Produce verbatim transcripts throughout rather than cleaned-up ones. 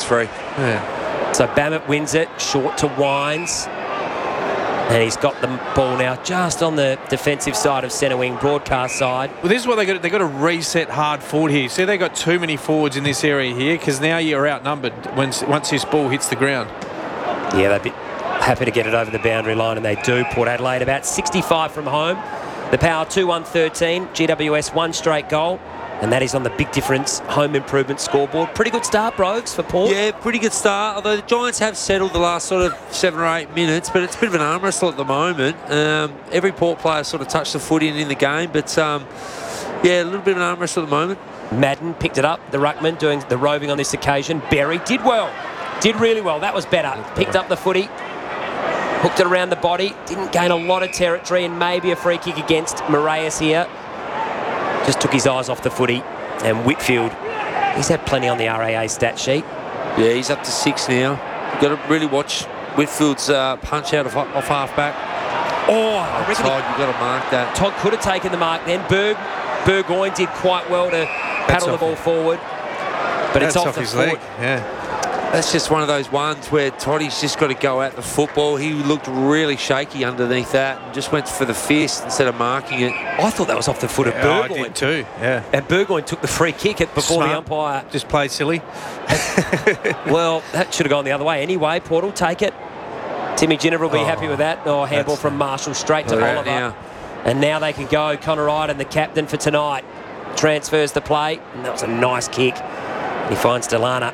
free. Yeah. So Bammett wins it, short to Wines. And he's got the ball now just on the defensive side of centre wing, broadcast side. Well, this is what they got. They got to reset hard forward here. See, they got too many forwards in this area here because now you're outnumbered once once this ball hits the ground. Yeah, they'd be happy to get it over the boundary line, and they do. Port Adelaide about sixty-five from home. The Power two one thirteen. G W S one straight goal. And that is on the Big Difference home improvement scoreboard. Pretty good start, Brogues, for Port. Yeah, pretty good start. Although the Giants have settled the last sort of seven or eight minutes, but it's a bit of an arm wrestle at the moment. Um, every Port player sort of touched the footy in, in the game, but um, yeah, a little bit of an arm wrestle at the moment. Madden picked it up. The ruckman doing the roving on this occasion. Berry did well. Did really well. That was better. Picked up the footy. Hooked it around the body. Didn't gain a lot of territory, and maybe a free kick against Moraes here. Just took his eyes off the footy. And Whitfield, he's had plenty on the R A A stat sheet. Yeah, he's up to six now. You've got to really watch Whitfield's uh, punch out of, off half-back. Oh, I reckon Todd, you've got to mark that. Todd could have taken the mark then. Berg, Burgoyne did quite well to paddle the ball forward. But That's it's off, off the his foot. leg. Yeah. That's just one of those ones where Toddy's just got to go at the football. He looked really shaky underneath that and just went for the fist instead of marking it. I thought that was off the foot of Yeah, I Burgoyne. did too. Yeah. And Burgoyne took the free kick at before Smart. the umpire. Just played silly. Well, that should have gone the other way anyway. Port will take it. Timmy Ginniver will be Oh, happy with that. Oh, handball from Marshall straight to They're out Oliver. now. And now they can go. Connor Iden, the captain for tonight, transfers the play. And that was a nice kick. He finds Delana.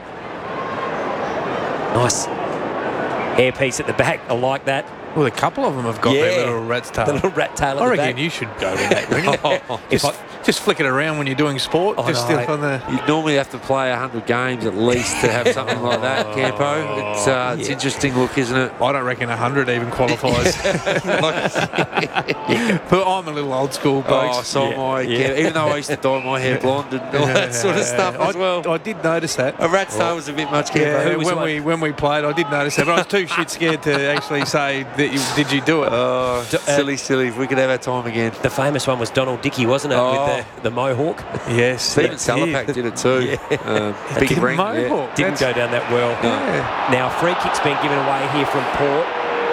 Nice hairpiece at the back. I like that. Well, a couple of them have got Yeah. their little rat's tail. The little rat tail at I the reckon back. you should go with that. Really. If just, I- just flick it around when you're doing sport. I just know. stick on the. You normally have to play one hundred games at least to have something like that, Campo. It's, uh, it's Yeah. interesting look, isn't it? I don't reckon one hundred even qualifies. But I'm a little old school, Oh, folks. so Yeah. am I. Yeah. Cam. Even though I used to dye my hair blonde and all that sort of stuff as I, well. I did notice that. A rat's tail was a bit much, Campo. Yeah, Who was when one? we when we played, I did notice that, but I was too shit scared to actually say that you did you do it. Oh, silly, silly. If we could have our time again. The famous one was Donald Dickey, wasn't it? Oh. With the, the mohawk. Yes, Stephen yeah. Salapak did it too. Um, big Didn't ring. Yeah. Mohawk. Didn't That's- go down that well. Yeah. Now, free kick's been given away here from Port.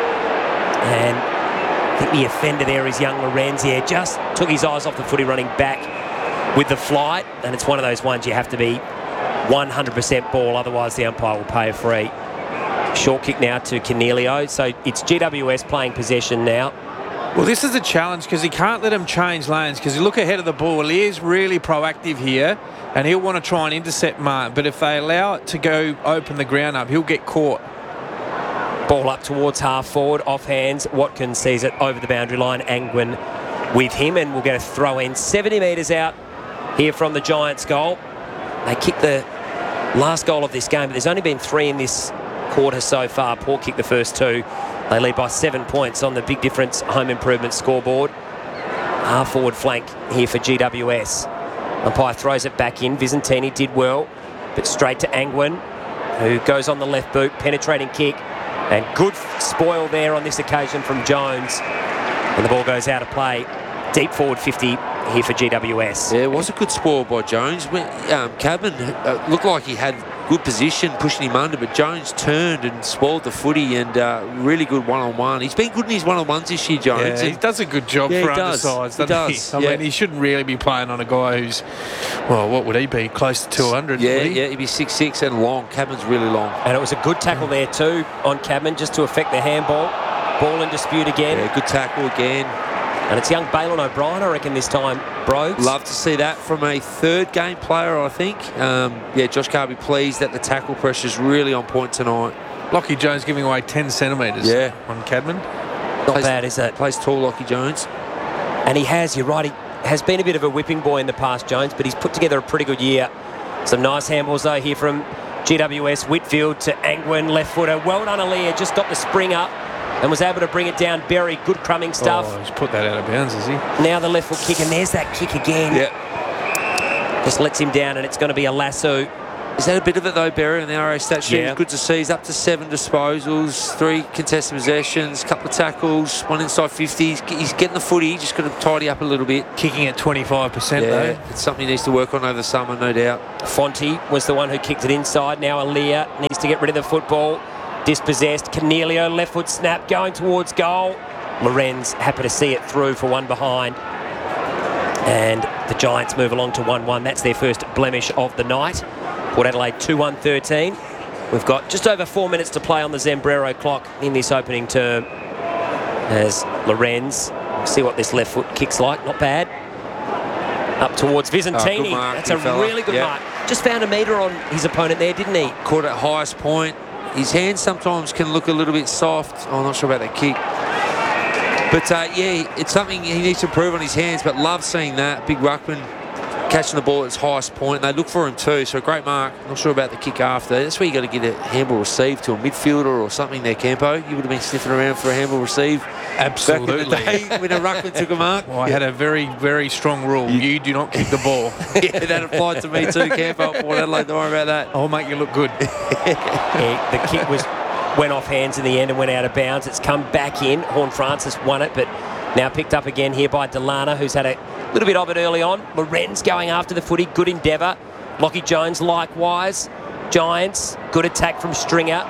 And I think the offender there is young Lorenz here. Just took his eyes off the footy running back with the flight. And it's one of those ones you have to be one hundred percent ball, otherwise the umpire will pay a free. Short kick now to Cornelio. So it's G W S playing possession now. Well, this is a challenge because he can't let him change lanes because you look ahead of the ball. He is really proactive here and he'll want to try and intercept Martin. But if they allow it to go open the ground up, he'll get caught. Ball up towards half forward, off hands. Watkins sees it over the boundary line. Angwin with him, and we'll get a throw in. seventy metres out here from the Giants' goal. They kicked the last goal of this game, but there's only been three in this quarter so far. Port kicked the first two. They lead by seven points on the Big Difference home improvement scoreboard. Half forward flank here for G W S. Umpire throws it back in. Visentini did well, but straight to Angwin, who goes on the left boot, penetrating kick. And good spoil there on this occasion from Jones. And the ball goes out of play. Deep forward fifty here for G W S. Yeah, it was a good spoil by Jones. Um, Cabin uh, looked like he had good position, pushing him under, but Jones turned and spoiled the footy and uh, really good one-on-one. He's been good in his one-on-ones this year, Jones. Yeah, he does a good job Yeah, for he does. undersized, He doesn't he? does, I yeah. mean, he shouldn't really be playing on a guy who's, well, what would he be? Close to two hundred, Yeah, would he? yeah, he'd be six foot six and long. Cabin's really long. And it was a good tackle there too on Cadman just to affect the handball. Ball in dispute again. Yeah, good tackle again. And it's young Balin O'Brien, I reckon, this time, Brogues. Love to see that from a third game player, I think. Um, yeah, Josh Carby pleased that the tackle pressure's really on point tonight. Lockie Jones giving away ten centimetres Yeah. on Cadman. Not bad, is it? Plays tall, Lockie Jones. And he has, you're right, he has been a bit of a whipping boy in the past, Jones, but he's put together a pretty good year. Some nice handballs, though, here from G W S. Whitfield to Angwin, left footer. Well done, Aaliyah, just got the spring up and was able to bring it down. Berry, good crumbing stuff. Oh, he's put that out of bounds, has he? Now the left foot kick, and there's that kick again. Yeah. Just lets him down, and it's going to be a lasso Is that a bit of it though, Barry, on the R A stat sheet? Yeah. Good to see. He's up to seven disposals, three contested possessions, couple of tackles, one inside fifty. He's, he's getting the footy. Just got to tidy up a little bit. Kicking at twenty-five percent Yeah, though. it's something he needs to work on over the summer, no doubt. Fonte was the one who kicked it inside. Now Alia needs to get rid of the football. Dispossessed. Canelio, left foot snap, going towards goal. Lorenz happy to see it through for one behind. And the Giants move along to one one. That's their first blemish of the night. Port Adelaide two one thirteen. We've got just over four minutes to play on the Zambrero clock in this opening term. As Lorenz, see what this left foot kick's like. Not bad. Up towards Visentini. Oh, good mark, That's good a fella. really good Yep. mark. Just found a metre on his opponent there, didn't he? Caught at highest point. His hands sometimes can look a little bit soft. Oh, I'm not sure about that kick. But, uh, yeah, it's something he needs to improve on his hands, but love seeing that. Big ruckman catching the ball at its highest point. And they look for him too, so a great mark. Not sure about the kick after. That's where you got to get a handball receive to a midfielder or something there, Campo. You would have been sniffing around for a handball receive Absolutely. back in the day when a ruckman took a mark. Well, I had a very, very strong rule. You do not kick the ball. Yeah, that applied to me too, Campo. Port Adelaide, don't worry about that. I'll make you look good. Yeah, the kick was went off hands in the end and went out of bounds. It's come back in. Horne-Francis won it, but now picked up again here by Delana, who's had a little bit of it early on. Lorenz going after the footy. Good endeavour. Lockie Jones likewise. Giants, good attack from Stringer.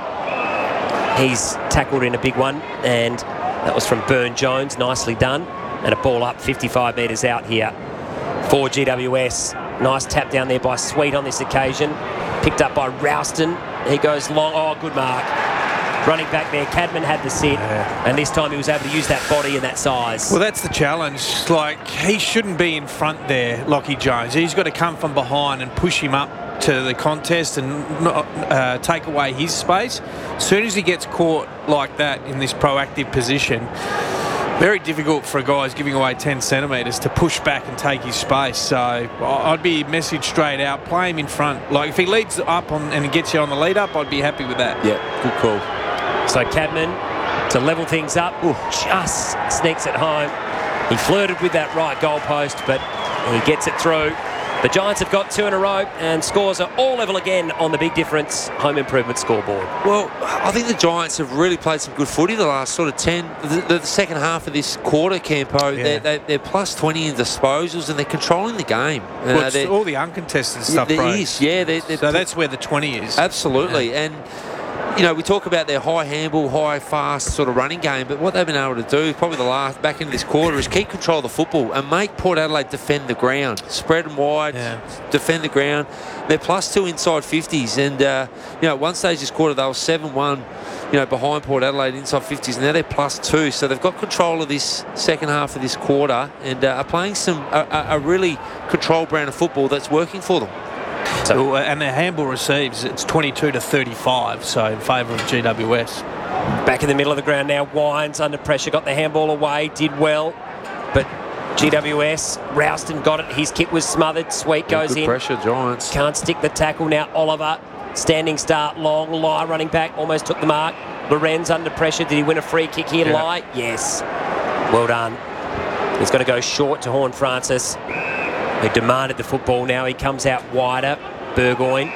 He's tackled in a big one, and that was from Burn Jones. Nicely done. And a ball up fifty-five metres out here for G W S. Nice tap down there by Sweet on this occasion. Picked up by Rouston. He goes long. Oh, good mark. Running back there, Cadman had the sit, Yeah. and this time he was able to use that body and that size. Well, that's the challenge. Like, he shouldn't be in front there, Lockie Jones. He's got to come from behind and push him up to the contest and not, uh, take away his space. As soon as he gets caught like that in this proactive position, very difficult for a guy who's giving away ten centimetres to push back and take his space. So I'd be message straight out, play him in front. Like, if he leads up on and gets you on the lead up, I'd be happy with that. Yeah, good call. So Cadman, to level things up, Ooh, just sneaks it home. He flirted with that right goalpost, but he gets it through. The Giants have got two in a row, and scores are all level again on the Big Difference home improvement scoreboard. Well, I think the Giants have really played some good footy the last sort of ten, the, the second half of this quarter, Campo. Yeah. They're, they're, they're plus twenty in disposals, and they're controlling the game. Well, Uh, it's they're- all the uncontested stuff, there bro. is, yeah. They're, they're So that's where the twenty is. absolutely, and you know, we talk about their high handball, high fast sort of running game, but what they've been able to do, probably the last back into this quarter, is keep control of the football and make Port Adelaide defend the ground, spread them wide, Yeah. defend the ground. They're plus two inside fifties, and uh, you know, at one stage this quarter they were seven one, you know, behind Port Adelaide inside fifties, and now they're plus two, so they've got control of this second half of this quarter and uh, are playing some a, a a really controlled brand of football that's working for them. So, uh, and their handball receives, it's twenty-two to thirty-five, so in favour of G W S. Back in the middle of the ground now, Wines under pressure, got the handball away, did well, but G W S, Rouston got it, his kick was smothered, Sweet goes Good in. pressure, Giants. Can't stick the tackle now. Oliver, standing start, long, Lai running back, almost took the mark. Lorenz under pressure. Did he win a free kick here, Yeah. Lai? Yes. Well done. He's got to go short to Horne-Francis, who demanded the football. Now he comes out wider. Burgoyne.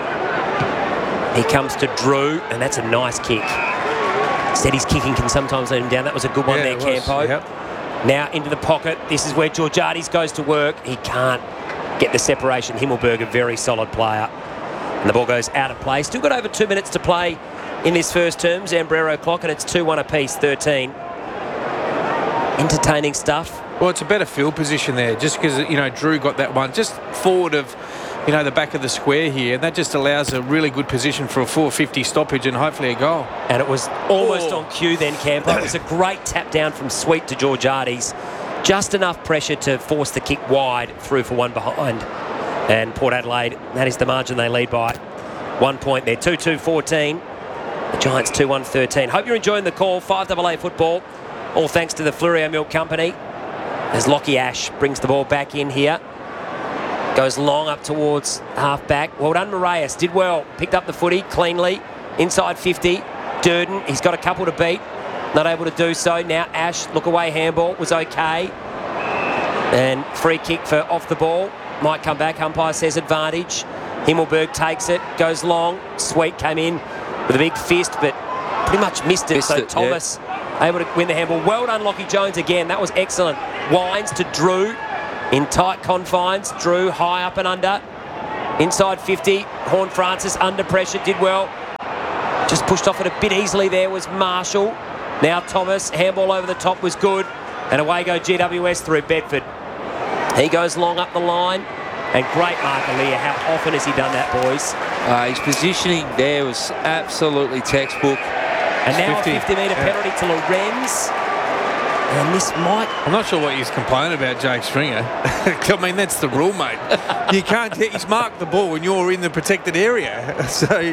He comes to Drew, and that's a nice kick. Said his kicking can sometimes let him down. That was a good one Yeah, there, it was. Campo. Yep. Now into the pocket. This is where Georgiades goes to work. He can't get the separation. Himmelberg, a very solid player. And the ball goes out of play. Still got over two minutes to play in this first term. Zambrero clock, and it's two one apiece, thirteen. Entertaining stuff. Well, it's a better field position there, just because, you know, Drew got that one just forward of, you know, the back of the square here, and that just allows a really good position for a four fifty stoppage and hopefully a goal. And it was almost Oh. on cue then, Campo. It was a great tap down from Sweet to Georgiades. Just enough pressure to force the kick wide through for one behind. And Port Adelaide, that is the margin they lead by. One point there, two two fourteen. The Giants two one thirteen. Hope you're enjoying the call. five A A football. All thanks to the Flurio Milk Company. As Lockie Ash brings the ball back in here. Goes long up towards half-back. Well done, Moraes. Did well. Picked up the footy cleanly. Inside fifty. Durden, he's got a couple to beat. Not able to do so. Now Ash, look away handball. Was okay. And free kick for off the ball. Might come back. Umpire says advantage. Himmelberg takes it, goes long. Sweet came in with a big fist, but pretty much missed it. Missed so it, Thomas able to win the handball. Well done, Lockie Jones again. That was excellent. Wines to Drew in tight confines. Drew high up and under. Inside fifty. Horn Francis under pressure. Did well. Just pushed off it a bit easily there was Marshall. Now Thomas. Handball over the top was good. And away go G W S through Bedford. He goes long up the line. And great mark, Aaliyah. How often has he done that, boys? Uh, his positioning there was absolutely textbook. And now fifty. a fifty metre Yeah. penalty to Lorenz. And this might... I'm not sure what he's complaining about, Jake Stringer. I mean, that's the rule, mate. You can't... He's marked the ball when you're in the protected area. So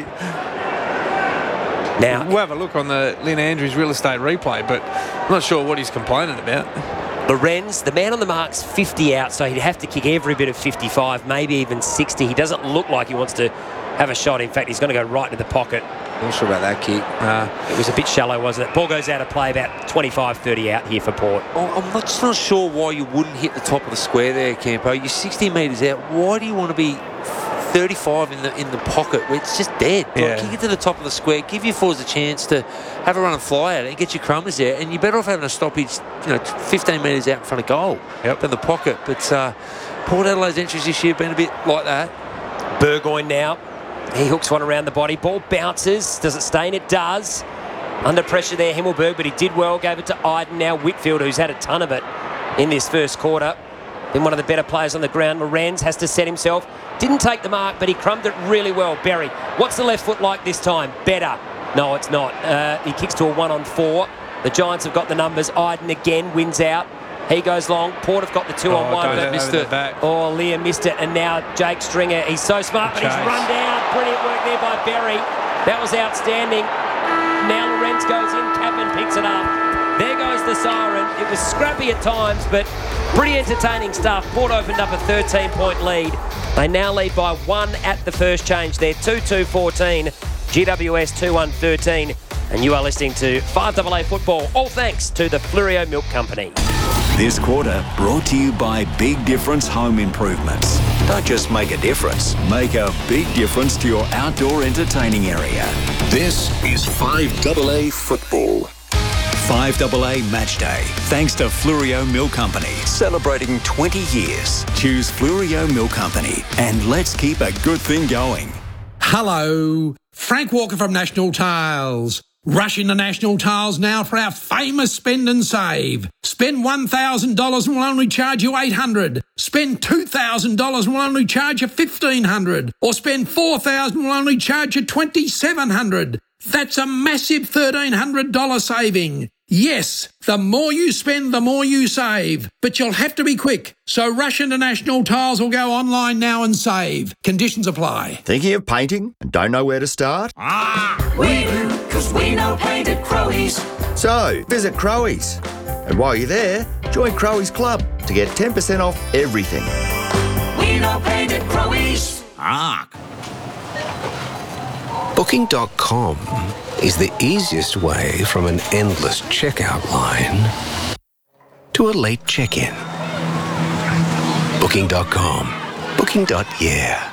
Now, we'll have a look on the Lynn Andrews real estate replay, but I'm not sure what he's complaining about. Lorenz, the man on the mark's fifty out, so he'd have to kick every bit of fifty-five, maybe even sixty. He doesn't look like he wants to have a shot. In fact, he's going to go right into the pocket. Not sure about that kick. Uh, It was a bit shallow, wasn't it? Ball goes out of play, about twenty-five thirty out here for Port. Oh, I'm not, just not sure why you wouldn't hit the top of the square there, Campo. You're sixty metres out. Why do you want to be thirty-five in the in the pocket where it's just dead? Like, Yeah. kick it to the top of the square. Give your forwards a chance to have a run and fly at it and get your crumbers there. And you're better off having a stoppage, you know, fifteen metres out in front of goal Yep. than the pocket. But uh, Port Adelaide's entries this year have been a bit like that. Burgoyne now. He hooks one around the body. Ball bounces. Does it stay in? It does. Under pressure there, Himmelberg, but he did well. Gave it to Iden. Now Whitfield, who's had a ton of it in this first quarter. Been one of the better players on the ground. Lorenz has to set himself. Didn't take the mark, but he crumbed it really well. Berry. What's the left foot like this time? Better. No, it's not. Uh, he kicks to a one on four. The Giants have got the numbers. Iden again wins out. He goes long. Port have got the two on one. don't but have missed over it. the back. Oh, Liam missed it, and now Jake Stringer. He's so smart, but he's Chase. run down. Brilliant work there by Berry. That was outstanding. Now Lorenz goes in. Capman picks it up. There goes the siren. It was scrappy at times, but pretty entertaining stuff. Port opened up a thirteen-point lead. They now lead by one at the first change. They're two two fourteen. G W S two one thirteen. And you are listening to five A A Football, all thanks to the Flurio Milk Company. This quarter brought to you by Big Difference Home Improvements. Don't just make a difference, make a big difference to your outdoor entertaining area. This is five A A Football. five A A Match Day, thanks to Flurio Milk Company, celebrating twenty years. Choose Flurio Milk Company, and let's keep a good thing going. Hello, Frank Walker from National Tiles. Rush into National Tiles now for our famous spend and save. Spend one thousand dollars and we'll only charge you eight hundred dollars. Spend two thousand dollars and we'll only charge you fifteen hundred dollars. Or spend four thousand dollars and we'll only charge you twenty-seven hundred dollars. That's a massive thirteen hundred dollars saving. Yes, the more you spend, the more you save. But you'll have to be quick. So rush into National Tiles or go online now and save. Conditions apply. Thinking of painting and don't know where to start? We do, cause we know paint at Crowies. So, visit Crowies. And while you're there, join Crowies Club to get ten percent off everything. We know paint at Crowies. Booking dot com is the easiest way from an endless checkout line to a late check-in. Booking dot com. Booking. Yeah.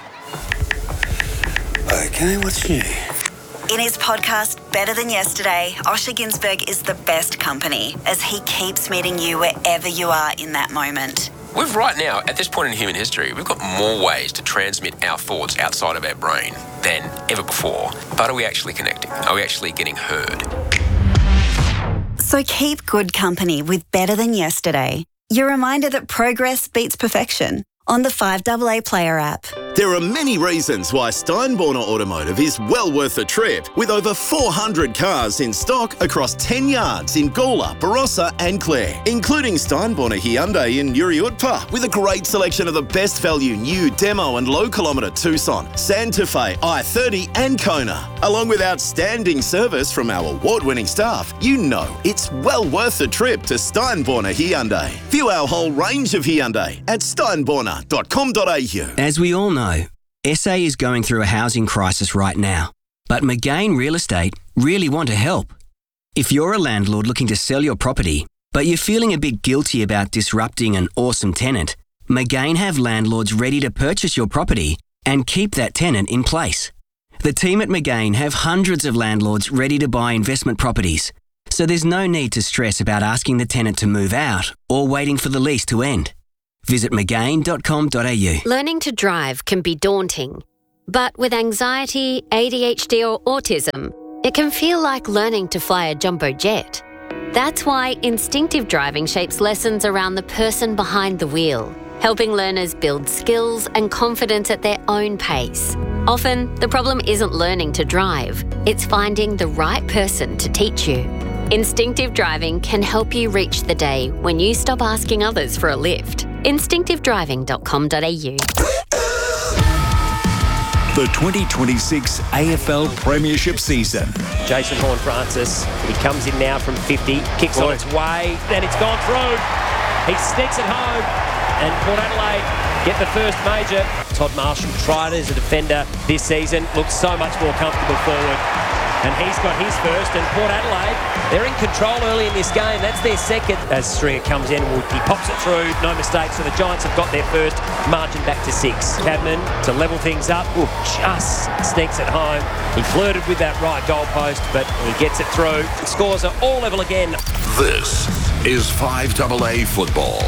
Okay, what's new? In his podcast, Better Than Yesterday, Osher Ginsberg is the best company as he keeps meeting you wherever you are in that moment. We've right now, at this point in human history, we've got more ways to transmit our thoughts outside of our brain than ever before. But are we actually connecting? Are we actually getting heard? So keep good company with Better Than Yesterday. Your reminder that progress beats perfection on the five A A Player app. There are many reasons why Steinborner Automotive is well worth a trip, with over four hundred cars in stock across ten yards in Gawler, Barossa and Clare, including Steinborner Hyundai in Uriutpa, with a great selection of the best value new demo and low kilometre Tucson, Santa Fe, I thirty and Kona. Along with outstanding service from our award-winning staff, you know it's well worth a trip to Steinborner Hyundai. View our whole range of Hyundai at steinborner dot com dot a u. As we all know, S A is going through a housing crisis right now, but McGain Real Estate really want to help. If you're a landlord looking to sell your property, but you're feeling a bit guilty about disrupting an awesome tenant, McGain have landlords ready to purchase your property and keep that tenant in place. The team at McGain have hundreds of landlords ready to buy investment properties, so there's no need to stress about asking the tenant to move out or waiting for the lease to end. Visit mcgain dot com dot a u. Learning to drive can be daunting, but with anxiety, A D H D or autism, it can feel like learning to fly a jumbo jet. That's why instinctive driving shapes lessons around the person behind the wheel, helping learners build skills and confidence at their own pace. Often, the problem isn't learning to drive, it's finding the right person to teach you. Instinctive driving can help you reach the day when you stop asking others for a lift. instinctive driving dot com dot a u. The twenty twenty-six A F L Premiership season. Jason Horne-Francis, he comes in now from fifty, kicks Boy. on its way, and it's gone through. He sneaks it home, and Port Adelaide get the first major. Todd Marshall tried as a defender this season, looks so much more comfortable forward. And he's got his first, and Port Adelaide, they're in control early in this game. That's their second. As Stringer comes in, he pops it through, no mistake. So the Giants have got their first, margin back to six. Cadman to level things up, Ooh, just sneaks it home. He flirted with that right goalpost, but he gets it through. The scores are all level again. This is five double A football.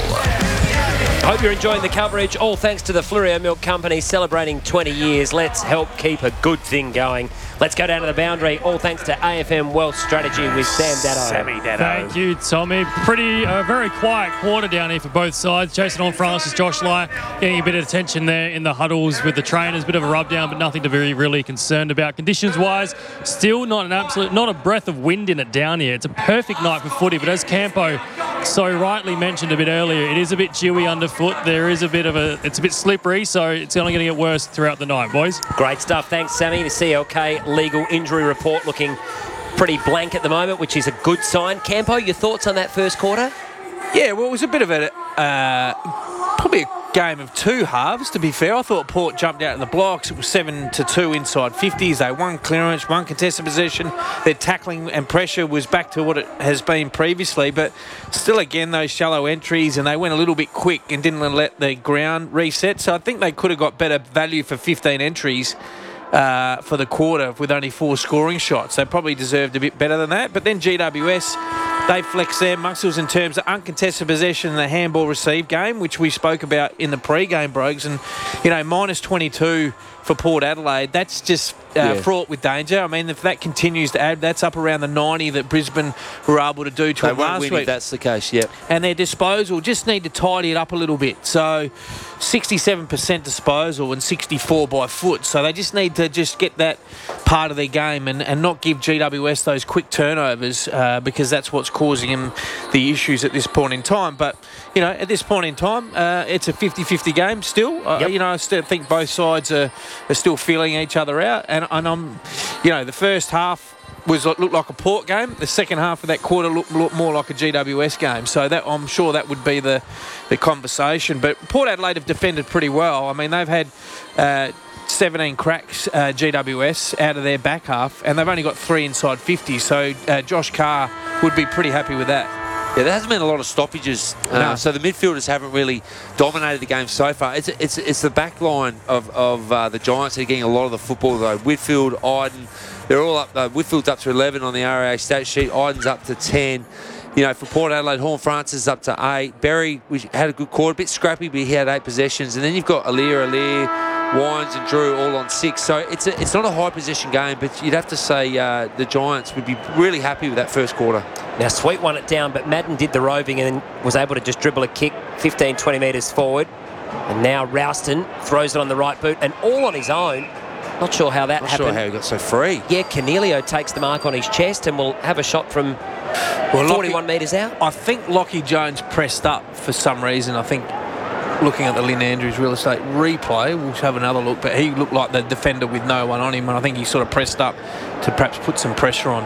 Hope you're enjoying the coverage. All thanks to the Fleurieu Milk Company celebrating twenty years. Let's help keep a good thing going. Let's go down to the boundary. All thanks to A F M Wealth Strategy with Sam Dado. Sammy Dado. Thank you, Tommy. Pretty, uh, very quiet quarter down here for both sides. Jason Horne-Francis, Josh Lye getting a bit of attention there in the huddles with the trainers. Bit of a rub down, but nothing to be really concerned about. Conditions-wise, still not an absolute, not a breath of wind in it down here. It's a perfect night for footy, but as Campo so rightly mentioned a bit earlier, it is a bit dewy underfoot. There is a bit of a, it's a bit slippery, so it's only going to get worse throughout the night, boys. Great stuff. Thanks, Sammy. The C L K legal injury report looking pretty blank at the moment, which is a good sign. Campo, your thoughts on that first quarter? Yeah, well, it was a bit of a, uh, probably a game of two halves, to be fair. I thought Port jumped out in the blocks. It was seven to two inside fifties. They won clearance, one contested possession. Their tackling and pressure was back to what it has been previously, but still, again, those shallow entries, and they went a little bit quick and didn't let the ground reset. So I think they could have got better value for fifteen entries Uh, for the quarter with only four scoring shots. They probably deserved a bit better than that. But then G W S, they flexed their muscles in terms of uncontested possession in the handball receive game, which we spoke about in the pre-game, Brogues. And, you know, minus twenty-two for Port Adelaide, that's just uh, Yeah. fraught with danger. I mean, if that continues to add, that's up around the ninety that Brisbane were able to do to They them won't last win week. if that's the case, yep. And their disposal just need to tidy it up a little bit. So sixty-seven percent disposal and sixty-four by foot. So they just need to just get that part of their game and, and not give G W S those quick turnovers uh, because that's what's causing them the issues at this point in time. But, you know, at this point in time, uh, it's a fifty-fifty game still. Uh, Yep. You know, I still think both sides are, are still feeling each other out. And, and I'm, you know, the first half was looked like a Port game. The second half of that quarter looked, looked more like a G W S game. So that I'm sure that would be the, the conversation. But Port Adelaide have defended pretty well. I mean, they've had uh, seventeen cracks, uh, G W S, out of their back half, and they've only got three inside fifty. So uh, Josh Carr would be pretty happy with that. Yeah, there hasn't been a lot of stoppages, uh, No. so the midfielders haven't really dominated the game so far. It's it's it's the back line of, of uh, the Giants that are getting a lot of the football, though. Whitfield, Iden, they're all up. Uh, Whitfield's up to eleven on the R A A stat sheet. Iden's up to ten. You know, for Port Adelaide, Horne-Francis is up to eight. Berry, which had a good quarter, a bit scrappy, but he had eight possessions. And then you've got Alir, Alir, Wines and Drew all on six. So it's a, it's not a high possession game, but you'd have to say uh, the Giants would be really happy with that first quarter. Now, Sweet won it down, but Madden did the roving and was able to just dribble a kick fifteen, twenty metres forward. And now Rouston throws it on the right boot and all on his own. Not sure how that Not happened. sure how he got so free. Yeah, Cornelio takes the mark on his chest and will have a shot from Well, forty-one Lockie- metres out. I think Lockie Jones pressed up for some reason. I think looking at the Lynn Andrews real estate replay, we'll have another look, but he looked like the defender with no one on him, and I think he sort of pressed up to perhaps put some pressure on.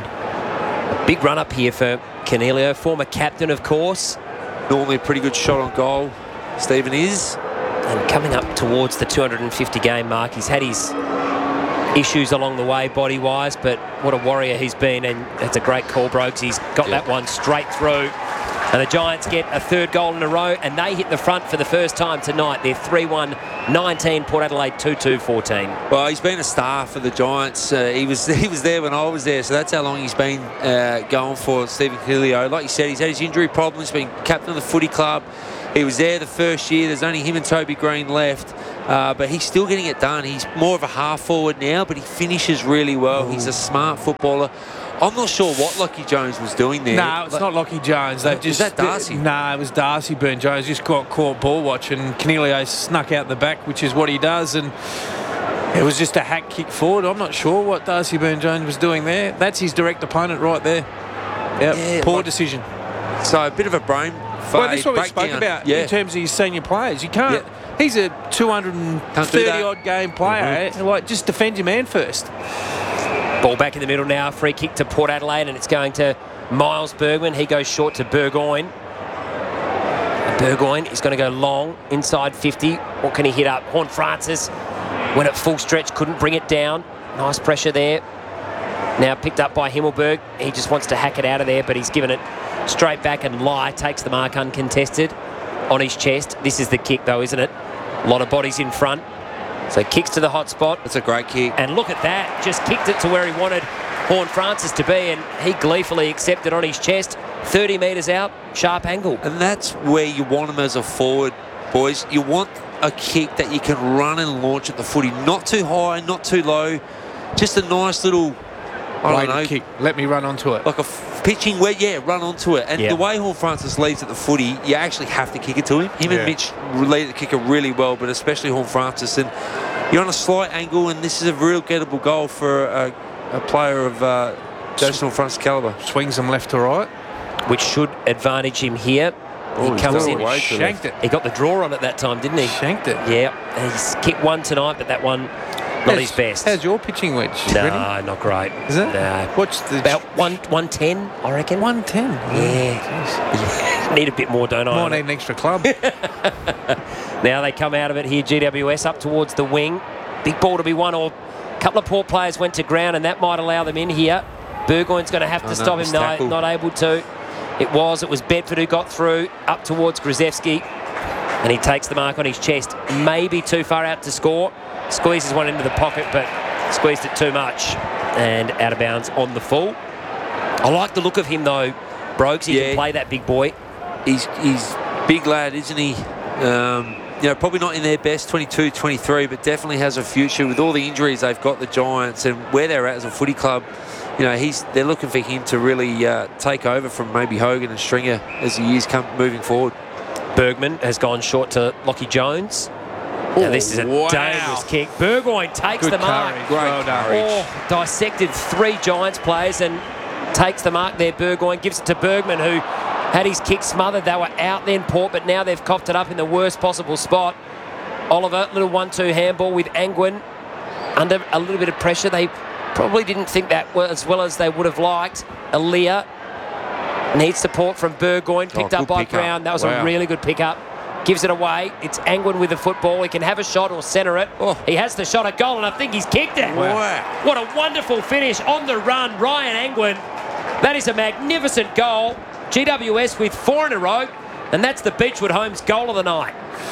Big run up here for Cornelio, former captain, of course. Normally a pretty good shot on goal, Stephen is. And coming up towards the two hundred fifty game mark, he's had his issues along the way body-wise, but what a warrior he's been, and it's a great call, Brogues. He's got Yeah. that one straight through. And the Giants get a third goal in a row, and they hit the front for the first time tonight. They're three one nineteen, Port Adelaide two two fourteen. Well, he's been a star for the Giants. Uh, he was he was there when I was there, so that's how long he's been uh, going for, Stephen Coniglio. Like you said, he's had his injury problems, been captain of the footy club. He was there the first year. There's only him and Toby Green left, uh, but he's still getting it done. He's more of a half forward now, but he finishes really well. Ooh. He's a smart footballer. I'm not sure what Lockie Jones was doing there. No, it's like, not Lockie Jones. They've just is that Darcy? No, nah, it was Darcy Byrne-Jones. Just got caught ball watching. Coniglio snuck out the back, which is what he does, and it was just a hack kick forward. I'm not sure what Darcy Byrne-Jones was doing there. That's his direct opponent right there. Yep, yeah, poor like, decision. So a bit of a brain fade. Well, that's what we spoke down. about yeah. in terms of his senior players. You can't. Yeah. He's a two hundred thirty odd game player. Mm-hmm. Like, just defend your man first. Ball back in the middle now. Free kick to Port Adelaide, and it's going to Miles Bergman. He goes short to Burgoyne. Burgoyne is going to go long inside fifty. What can he hit up? Horn Francis went at full stretch, couldn't bring it down. Nice pressure there. Now picked up by Himmelberg. He just wants to hack it out of there, but he's given it straight back, and Lai takes the mark uncontested on his chest. This is the kick, though, isn't it? A lot of bodies in front. So kicks to the hot spot. It's a great kick. And look at that. Just kicked it to where he wanted Horn Francis to be, and he gleefully accepted on his chest. thirty metres out, sharp angle. And that's where you want him as a forward, boys. You want a kick that you can run and launch at the footy. Not too high, not too low. Just a nice little, I Way don't know. To kick. Let me run onto it. Like a f- pitching where, yeah, run onto it. And yeah. the way Horn Francis leads at the footy, you actually have to kick it to him. Him yeah. and Mitch lead the kicker really well, but especially Horn Francis. And you're on a slight angle, and this is a real gettable goal for a, a player of uh, Jason Horn Francis calibre. Swings them left to right. Which should advantage him here. Oh, he comes in, shanked it. He got the draw on it that time, didn't he? Shanked it. Yeah, he's kicked one tonight, but that one not how's, his best. How's your pitching wedge? No, Ready? not great. Is it? No. What's the about one one ten? I reckon. One ten. Yeah. Need a bit more, don't I? Might need an extra club. Now they come out of it here. G W S up towards the wing. Big ball to be won, or a couple of Port players went to ground, and that might allow them in here. Burgoyne's going to have to oh, stop no, him. No, not able to. It was. It was Bedford who got through up towards Grzewski, and he takes the mark on his chest. Maybe too far out to score. Squeezes one into the pocket, but squeezed it too much, and out of bounds on the full. I like the look of him though, Brogues. He yeah. can play that big boy. He's he's big lad, isn't he? Um, you know, probably not in their best, twenty-two, twenty-three, but definitely has a future with all the injuries they've got, the Giants, and where they're at as a footy club. You know, he's they're looking for him to really uh, take over from maybe Hogan and Stringer as the years come moving forward. Bergman has gone short to Lockie Jones. Oh, now this is a wow. dangerous kick. Burgoyne takes Good the mark. courage. Great well courage. Oh, dissected three Giants players and takes the mark there. Burgoyne gives it to Bergman, who had his kick smothered. They were out then, Port, but now they've coughed it up in the worst possible spot. Oliver, little one two handball with Angwin under a little bit of pressure. They probably didn't think that as well as they would have liked. Aaliyah needs support from Burgoyne, picked oh, up by pick-up. Brown. That was wow. a really good pickup. Gives it away. It's Angwin with the football. He can have a shot or centre it. Oh. He has the shot at goal, and I think he's kicked it. Wow. What a wonderful finish on the run. Ryan Angwin. That is a magnificent goal. G W S with four in a row, and that's the Beechwood Homes goal of the night.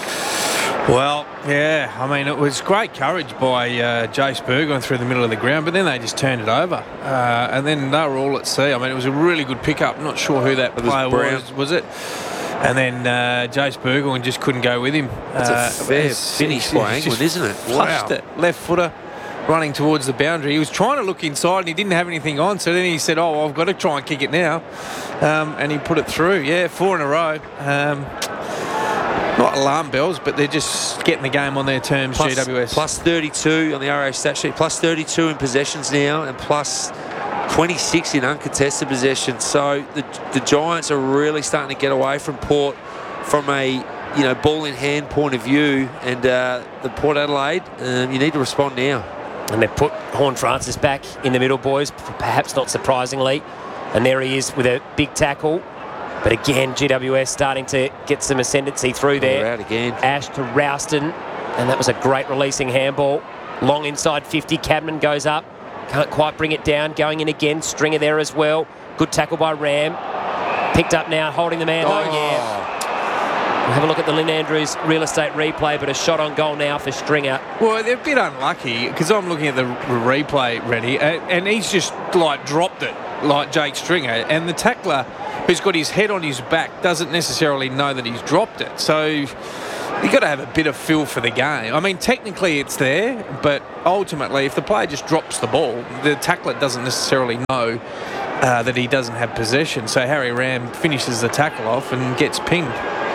Well, yeah, I mean, it was great courage by uh, Jace Burgoyne through the middle of the ground, but then they just turned it over. Uh, and then they were all at sea. I mean, it was a really good pickup. Not sure who that it player was, was, was it? And then uh, Jace Burgoyne just couldn't go with him. That's uh, a fair finish by Angwin, isn't it? Flushed Wow. it. Left footer running towards the boundary. He was trying to look inside and he didn't have anything on, so then he said, oh, well, I've got to try and kick it now. Um, and he put it through. Yeah, four in a row. Um, Not alarm bells, but they're just getting the game on their terms, plus, G W S. Plus thirty-two on the R A stat sheet, plus thirty-two in possessions now, and plus twenty-six in uncontested possession. So the, the Giants are really starting to get away from Port from a you know ball in hand point of view, and uh, the Port Adelaide, um, you need to respond now. And they put Horn Francis back in the middle, boys, perhaps not surprisingly. And there he is with a big tackle. But again, G W S starting to get some ascendancy through there. We're out again. Ash to Rouston, and that was a great releasing handball. Long inside fifty, Cadman goes up. Can't quite bring it down, going in again. Stringer there as well. Good tackle by Ram. Picked up now, holding the man. Oh, yeah. We'll have a look at the Lynn Andrews real estate replay, but a shot on goal now for Stringer. Well, they're a bit unlucky because I'm looking at the replay, ready, and he's just like dropped it like Jake Stringer, and the tackler who's got his head on his back doesn't necessarily know that he's dropped it. So you've got to have a bit of feel for the game. I mean, technically it's there, but ultimately if the player just drops the ball, the tackler doesn't necessarily know uh, that he doesn't have possession. So Harry Ram finishes the tackle off and gets pinged.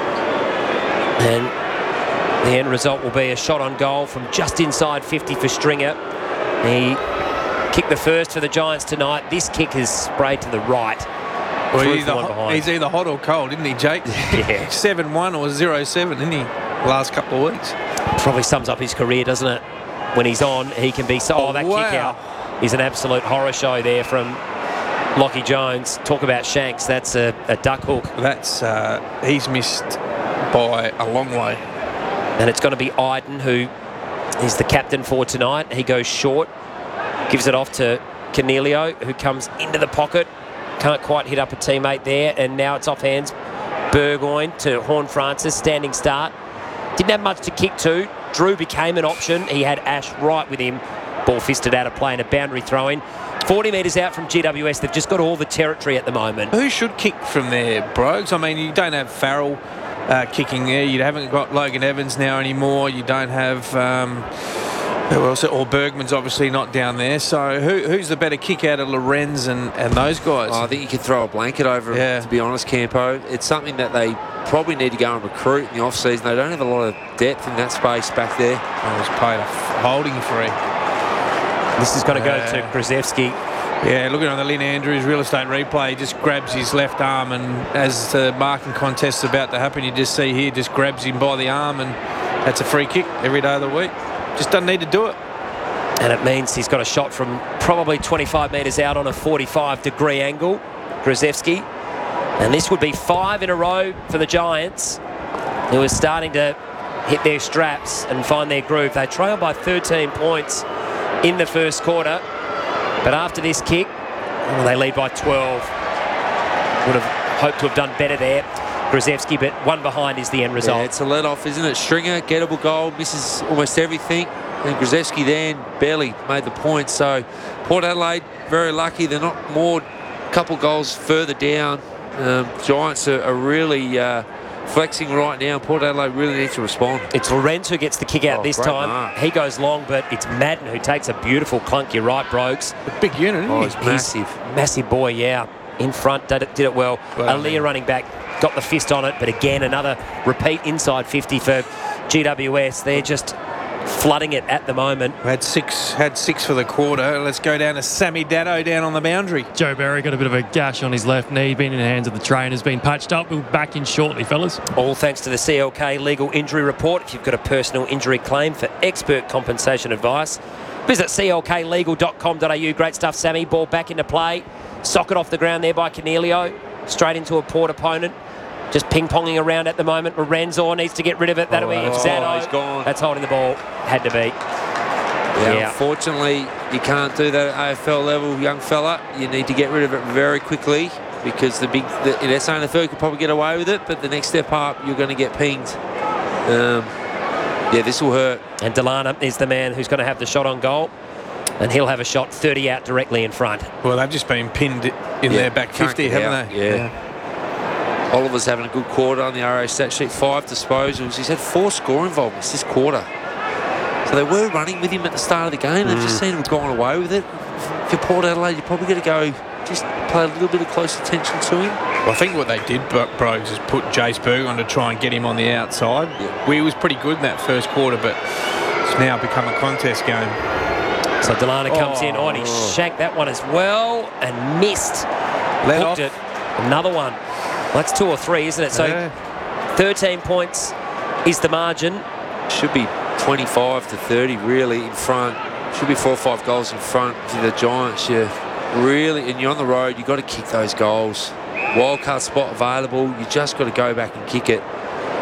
And the end result will be a shot on goal from just inside fifty for Stringer. He kicked the first for the Giants tonight. This kick is sprayed to the right. Well, he's, either hot, he's either hot or cold, isn't he, Jake? Yeah. seven one or zero seven, isn't he, last couple of weeks? Probably sums up his career, doesn't it? When he's on, he can be... So, oh, that wow. kick out is an absolute horror show there from Lockie Jones. Talk about shanks. That's a, a duck hook. That's... Uh, he's missed by a long way. And it's going to be Iden, who is the captain for tonight. He goes short, gives it off to Cornelio, who comes into the pocket. Can't quite hit up a teammate there, and now it's off hands. Burgoyne to Horn Francis, standing start. Didn't have much to kick to. Drew became an option. He had Ash right with him. Ball fisted out of play and a boundary throw-in. forty metres out from G W S. They've just got all the territory at the moment. Who should kick from there, Brogues? I mean, you don't have Farrell uh, kicking there. You haven't got Logan Evans now anymore. You don't have... Um, Who else? Or Bergman's obviously not down there. So who, who's the better kick out of Lorenz and, and those guys? Oh, I think you could throw a blanket over yeah. them, to be honest, Campo. It's something that they probably need to go and recruit in the off-season. They don't have a lot of depth in that space back there. I was paid a holding free. This is going to uh, go to Krzyzewski. Yeah, looking on the Lynn Andrews real estate replay, he just grabs his left arm, and as the marking contest is about to happen, you just see here, just grabs him by the arm, and that's a free kick every day of the week. Just doesn't need to do it. And it means he's got a shot from probably twenty-five metres out on a forty-five degree angle, Krzyzewski. And this would be five in a row for the Giants, who are starting to hit their straps and find their groove. They trail by thirteen points in the first quarter, but after this kick, well, they lead by twelve. Would have hoped to have done better there, Krzyzewski, but one behind is the end result. Yeah, it's a let-off, isn't it? Stringer, gettable goal, misses almost everything. And Krzyzewski then barely made the point. So Port Adelaide, very lucky. They're not more, a couple goals further down. Um, Giants are, are really uh, flexing right now. Port Adelaide really needs to respond. It's Lorenz who gets the kick out oh, this time. Mark. He goes long, but it's Madden who takes a beautiful clunk. You're right, Brogues. A big unit, isn't oh, he? he's massive. He's massive boy, yeah. In front, did it, did it well. well Aaliyah running back, got the fist on it, but again, another repeat inside fifty for G W S. They're just flooding it at the moment. Had six, had six for the quarter. Let's go down to Sammy Datto down on the boundary. Joe Barry got a bit of a gash on his left knee, been in the hands of the trainers, been patched up. We'll be back in shortly, fellas. All thanks to the C L K Legal Injury Report. If you've got a personal injury claim, for expert compensation advice, visit c l k legal dot com dot a u. Great stuff, Sammy. Ball back into play. Socket off the ground there by Cornelio. Straight into a Port opponent. Just ping-ponging around at the moment. Lorenzo needs to get rid of it. That'll oh, be Zano. Oh, he's gone. That's holding the ball. Had to be. Yeah, yeah. Unfortunately, you can't do that at A F L level, young fella. You need to get rid of it very quickly, because the big, the, in S A N F L could probably get away with it, but the next step up, you're going to get pinged. Um, yeah, this will hurt. And Delana is the man who's going to have the shot on goal, and he'll have a shot thirty out directly in front. Well, they've just been pinned in yeah, their back fifty, haven't out. they? Yeah. yeah. Oliver's having a good quarter on the R A stat sheet. Five disposals. He's had four score involvements this quarter. So they were running with him at the start of the game. They've mm. just seen him gone away with it. If you're Port Adelaide, you're probably going to go just pay a little bit of close attention to him. Well, I think what they did, Brogues, is put Jace Berg on to try and get him on the outside. Yeah. He was pretty good in that first quarter, but it's now become a contest game. So Delana comes oh. in. Oh, and he shanked that one as well and missed. Let Hooked it. Another one. Well, that's two or three, isn't it? So yeah. thirteen points is the margin. Should be twenty-five to thirty really in front. Should be four or five goals in front to the Giants. Yeah, really, and you're on the road, you've got to kick those goals. Wildcard spot available, you just got to go back and kick it.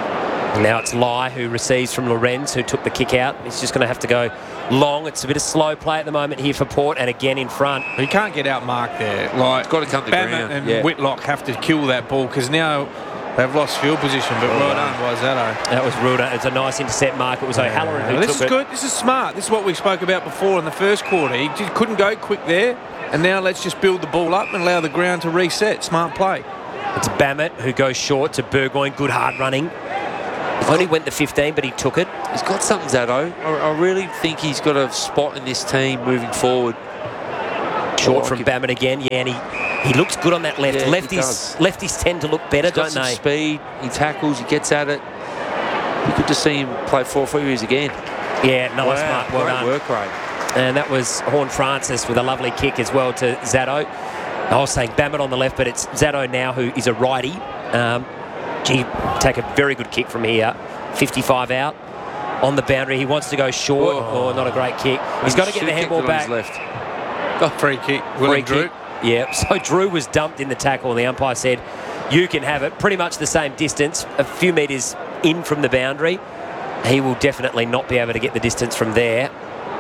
And now it's Lai who receives from Lorenz, who took the kick out. He's just going to have to go long. It's a bit of slow play at the moment here for Port, and again in front. He can't get out marked there. Like, it's got to come to Bammet ground. and Yeah. Whitlock have to kill that ball because now they've lost field position. But well, well done, Waizato. That was Ruda. It's a nice intercept mark. It was O'Halloran who Well, this took is it. good. This is smart. This is what we spoke about before in the first quarter. He just couldn't go quick there, and now let's just build the ball up and allow the ground to reset. Smart play. It's Bammet who goes short to Burgoyne. Good hard running. Only went the fifteen, but he took it. He's got something, Zato. I, I really think he's got a spot in this team moving forward. Short from Bammet again. Yeah, and he, he looks good on that left. Yeah, he lefties, does. lefties tend to look better, He's got don't some they? speed. He tackles. He gets at it. You could just see him play four freebies again. Yeah, no, Wow, smart. Well great done. work rate. And that was Horn Francis with a lovely kick as well to Zato. I was saying Bammet on the left, but it's Zato now who is a righty. Um, gee, take a very good kick from here. fifty-five out on the boundary. He wants to go short. Oh, not a great kick. He's got to get the handball back. Left. Oh, free kick. William Free Drew. kick. Yeah, so Drew was dumped in the tackle and the umpire said, you can have it. Pretty much the same distance, a few metres in from the boundary. He will definitely not be able to get the distance from there.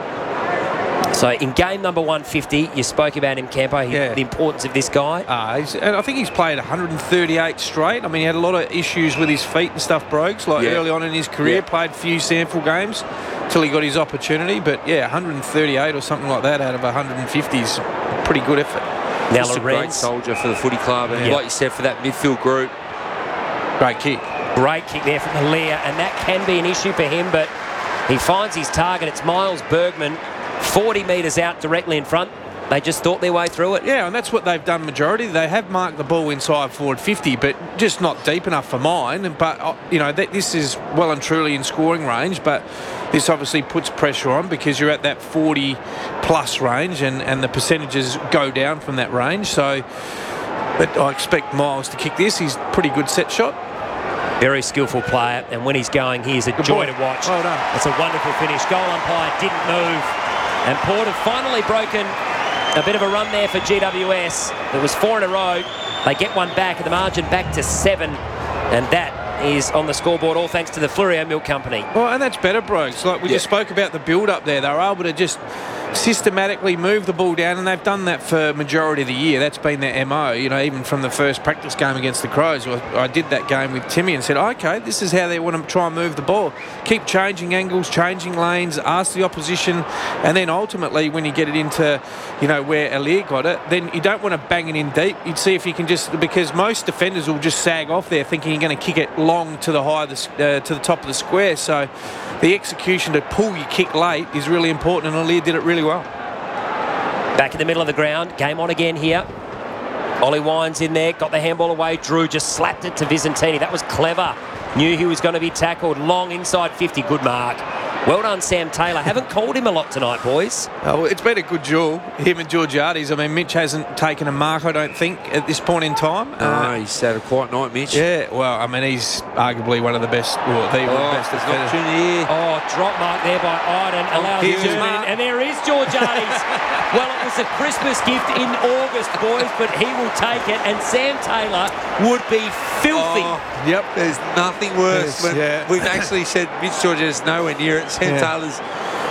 So in game number one fifty, you spoke about him, Campo, he, Yeah. the importance of this guy. Uh, he's, and I think he's played one hundred thirty-eight straight. I mean, he had a lot of issues with his feet and stuff, Brogues, like Yeah. early on in his career. Yeah. Played a few sample games till he got his opportunity. But yeah, one hundred thirty-eight or something like that out of one hundred fifty is a pretty good effort. Now Just a great Lorenz, soldier for the footy club. And Yeah. like you said, for that midfield group. Great kick. great kick there from Halia, and that can be an issue for him, but he finds his target. It's Miles Bergman, forty metres out directly in front. They just thought their way through it. Yeah, and that's what they've done majority. They have marked the ball inside forward fifty, but just not deep enough for mine. But, uh, you know, that, this is well and truly in scoring range, but this obviously puts pressure on because you're at that forty plus range and, and the percentages go down from that range. So but I expect Miles to kick this. He's a pretty good set shot. Very skillful player, and when he's going, he is a Good joy boy. to watch. Well done. It's a wonderful finish. Goal umpire didn't move, and Port have finally broken a bit of a run there for G W S. It was four in a row. They get one back, and the margin back to seven, and that is on the scoreboard, all thanks to the Flurio Milk Company. Well, and that's better, bro. It's like we Yeah. just spoke about the build-up there. They were able to just systematically move the ball down, and they've done that for majority of the year. That's been their M O, you know, even from the first practice game against the Crows. I, I did that game with Timmy and said, okay, this is how they want to try and move the ball. Keep changing angles, changing lanes, ask the opposition, and then ultimately when you get it into, you know, where Alir got it, then you don't want to bang it in deep. You'd see if you can just, because most defenders will just sag off there thinking you're going to kick it long to the high, uh, to the top of the square. So the execution to pull your kick late is really important, and Alir did it really well. Back in the middle of the ground, game on again here. Ollie Wines in there, got the handball away. Drew just slapped it to Visentini. That was clever. Knew he was going to be tackled. Long inside fifty. Good mark. Well done, Sam Taylor. Haven't called him a lot tonight, boys. Oh, well, it's been a good duel, him and Georgiades. I mean, Mitch hasn't taken a mark, I don't think, at this point in time. No, Uh, he's had a quiet night, Mitch. yeah, well, I mean, he's arguably one of the best, well, the Oh, best there's an defender. opportunity here. Oh, drop mark there by Iden. Allows him Here's to his turn in. mark. And there is Georgiades. Well, it was a Christmas gift in August, boys, but he will take it. And Sam Taylor would be filthy. Oh, Yep. There's nothing worse Yes, when yeah. we've actually said Mitch George is nowhere near it. Sam Yeah. Taylor's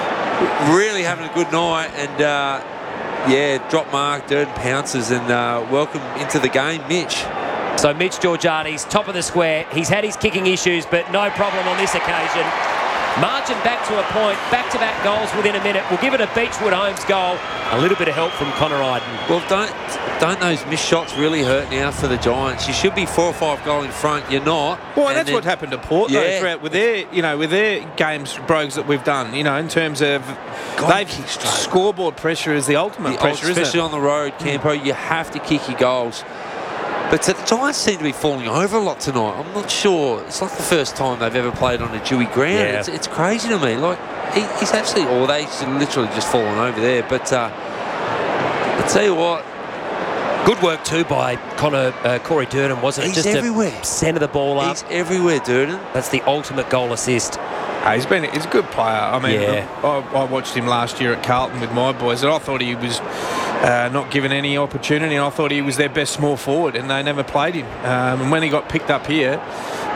really having a good night, and uh, yeah, drop mark, Durden pounces, and uh, welcome into the game, Mitch. So Mitch Georgiades, top of the square. He's had his kicking issues, but no problem on this occasion. Margin back to a point, back-to-back goals within a minute. We'll give it a Beechwood Homes goal. A little bit of help from Connor Iden. Well, don't don't those missed shots really hurt now for the Giants? You should be four or five goal in front. You're not. Well, and And that's then- what happened to Port, though, Yeah. throughout with their, you know, with their games, Brogues, that we've done, you know, in terms of God, they've kick straight. scoreboard pressure is the ultimate The- pressure, isn't especially it? on the road, Campo, you have to kick your goals. But the Giants seem to be falling over a lot tonight. I'm not sure. It's like the first time they've ever played on a dewy ground. Yeah. It's, it's crazy to me. Like he, he's actually, or they literally just fallen over there. But uh, I tell you what, Good work too by Connor uh, Corey Durden, wasn't it? He's Just everywhere. to centre the ball up. he's everywhere, Durden. That's the ultimate goal assist. Uh, he's been he's a good player. I mean, Yeah. I, I watched him last year at Carlton with my boys, and I thought he was uh, not given any opportunity, and I thought he was their best small forward, and they never played him. Um, and when he got picked up here,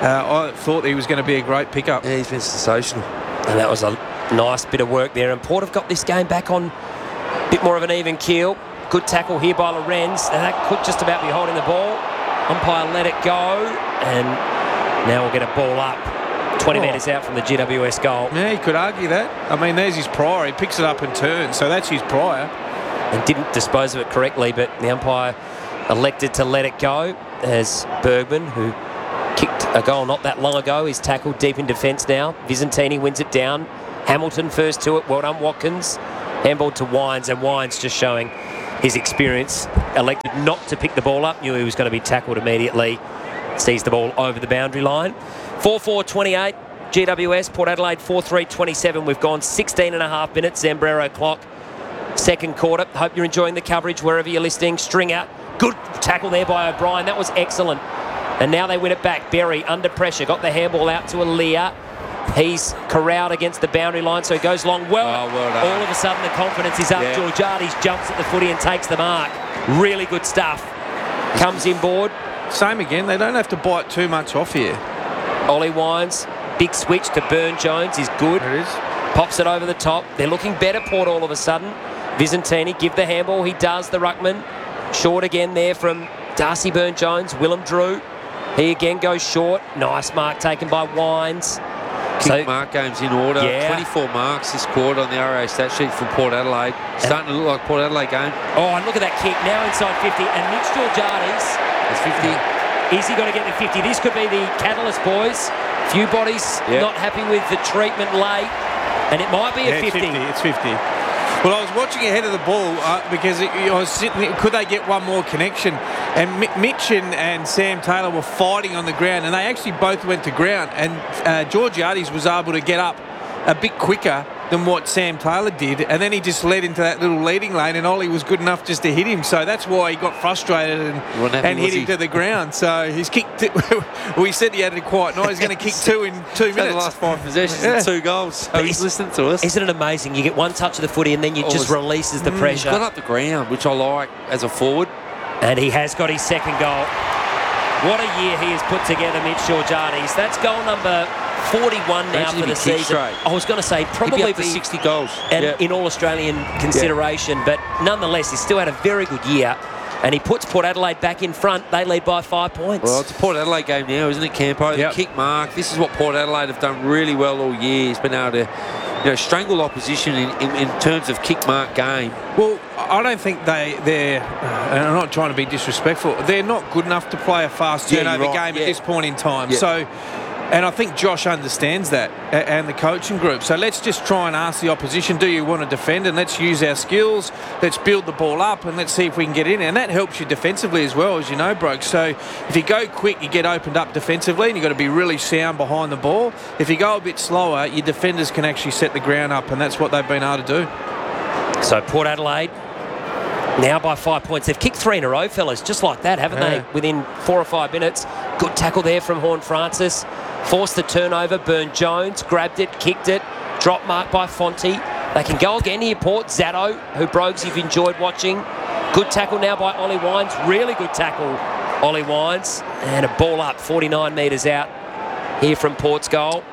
Uh, I thought he was going to be a great pickup. Yeah, he's been sensational. And that was a nice bit of work there. And Port have got this game back on a bit more of an even keel. Good tackle here by Lorenz. And that could just about be holding the ball. Umpire let it go. And now we'll get a ball up twenty oh. metres out from the G W S goal. Yeah, you could argue that. I mean, there's his prior. He picks it up and turns. So that's his prior. And didn't dispose of it correctly, but the umpire elected to let it go as Bergman, who kicked a goal not that long ago, is tackled deep in defence now. Visentini wins it down. Hamilton first to it. Well done, Watkins. Handball to Wines, and Wines just showing his experience. Elected not to pick the ball up. Knew he was going to be tackled immediately. Sees the ball over the boundary line. four four twenty-eight. G W S. Port Adelaide four three twenty-seven. We've gone sixteen and a half minutes. Zambrero clock. Second quarter. Hope you're enjoying the coverage wherever you're listening. Stringer. Good tackle there by O'Brien. That was excellent. And now they win it back. Berry under pressure. Got the handball out to Aaliyah. He's corralled against the boundary line, so he goes long. Well, oh, well done. All of a sudden the confidence is up. Yeah. Georgiades jumps at the footy and takes the mark. Really good stuff. Comes inboard. Same again. They don't have to bite too much off here. Ollie Wines. Big switch to Burne-Jones is good. There it is. Pops it over the top. They're looking better, Port, all of a sudden. Visentini, give the handball. He does, the ruckman. Short again there from Darcy Burne-Jones. Willem Drew. He again goes short. Nice mark taken by Wines. Kick So, mark game's in order. Yeah. twenty-four marks this quarter on the R A stat sheet for Port Adelaide. Starting to look like Port Adelaide game. Oh, and look at that kick. Now inside fifty. And Mitch Georgiades. It's fifty. Is he going to get the fifty? This could be the catalyst, boys. Few bodies Yep. not happy with the treatment late. And it might be a Yeah, it's fifty. fifty. It's fifty. Well, I was watching ahead of the ball uh, because it, I was sitting. Could they get one more connection? And M- Mitch and, and Sam Taylor were fighting on the ground, and they actually both went to ground. And uh, Georgiades was able to get up a bit quicker than what Sam Taylor did, and then he just led into that little leading lane, and Ollie was good enough just to hit him. So that's why he got frustrated and, happy, and hit was him he? to the ground. So he's kicked. It, we said he had it quite nice. He's going to kick two in two Had the minutes. last five possessions Yeah. and two goals. So But he's is- listening to us. Isn't it amazing? You get one touch of the footy and then you Oh, just it's- releases the Mm, pressure. He's got up the ground, which I like as a forward. And he has got his second goal. What a year he has put together, Mitch Georgiades. That's goal number forty-one now Imagine for the if he kicked season. straight. I was going to say He'd be probably up to sixty goals. and Yeah. in all Australian consideration, but nonetheless, he still had a very good year. And he puts Port Adelaide back in front. They lead by five points. Well, it's a Port Adelaide game now, isn't it, Campo? Yep. The kick mark. This is what Port Adelaide have done really well all year. He's been able to, you know, strangle opposition in, in, in terms of kick mark game. Well, I don't think they, they're, uh, and I'm not trying to be disrespectful, they're not good enough to play a fast Yeah, you're turnover right. game Yeah. at this point in time. Yeah. So, and I think Josh understands that, a- and the coaching group. So let's just try and ask the opposition, do you want to defend? And let's use our skills. Let's build the ball up, and let's see if we can get in. And that helps you defensively as well, as you know, Broke. So if you go quick, you get opened up defensively, and you've got to be really sound behind the ball. If you go a bit slower, your defenders can actually set the ground up, and that's what they've been able to do. So Port Adelaide now by five points. They've kicked three in a row, fellas, just like that, haven't Yeah. they? Within four or five minutes. Good tackle there from Horn Francis. Forced the turnover. Burne-Jones grabbed it, kicked it. Drop mark by Fonte. They can go again here, Port. Zatto, who Brogues you've enjoyed watching. Good tackle now by Ollie Wines. Really good tackle, Ollie Wines. And a ball up, forty-nine metres out here from Port's goal.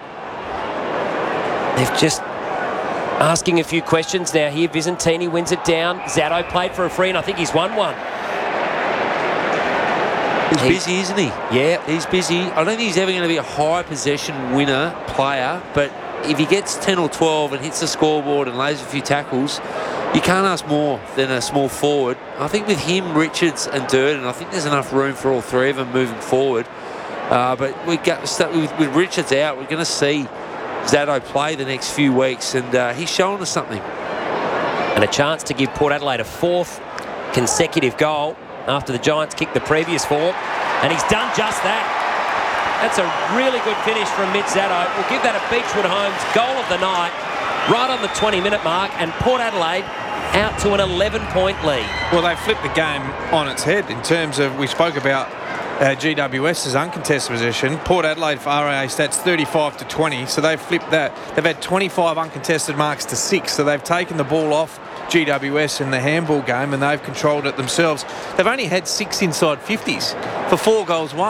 They've just asking a few questions now here. Visentini wins it down. Zatto played for a free, and I think he's won one. He's He- busy, isn't he? Yeah. He's busy. I don't think he's ever going to be a high possession winner player, but if he gets ten or twelve and hits the scoreboard and lays a few tackles, you can't ask more than a small forward. I think with him, Richards and Durden, I think there's enough room for all three of them moving forward. Uh, but we got with, with Richards out, we're going to see Zatto play the next few weeks, and uh, he's showing us something. And a chance to give Port Adelaide a fourth consecutive goal after the Giants kicked the previous four. And he's done just that. That's a really good finish from Mitch Zatto. We'll give that a Beechwood Homes goal of the night, right on the twenty-minute mark, and Port Adelaide out to an eleven-point lead. Well, they flipped the game on its head in terms of, we spoke about uh, G W S's uncontested possession. Port Adelaide for R A A stats thirty-five to twenty, so they've flipped that. They've had twenty-five uncontested marks to six, so they've taken the ball off G W S in the handball game and they've controlled it themselves. They've only had six inside fifties for four goals won.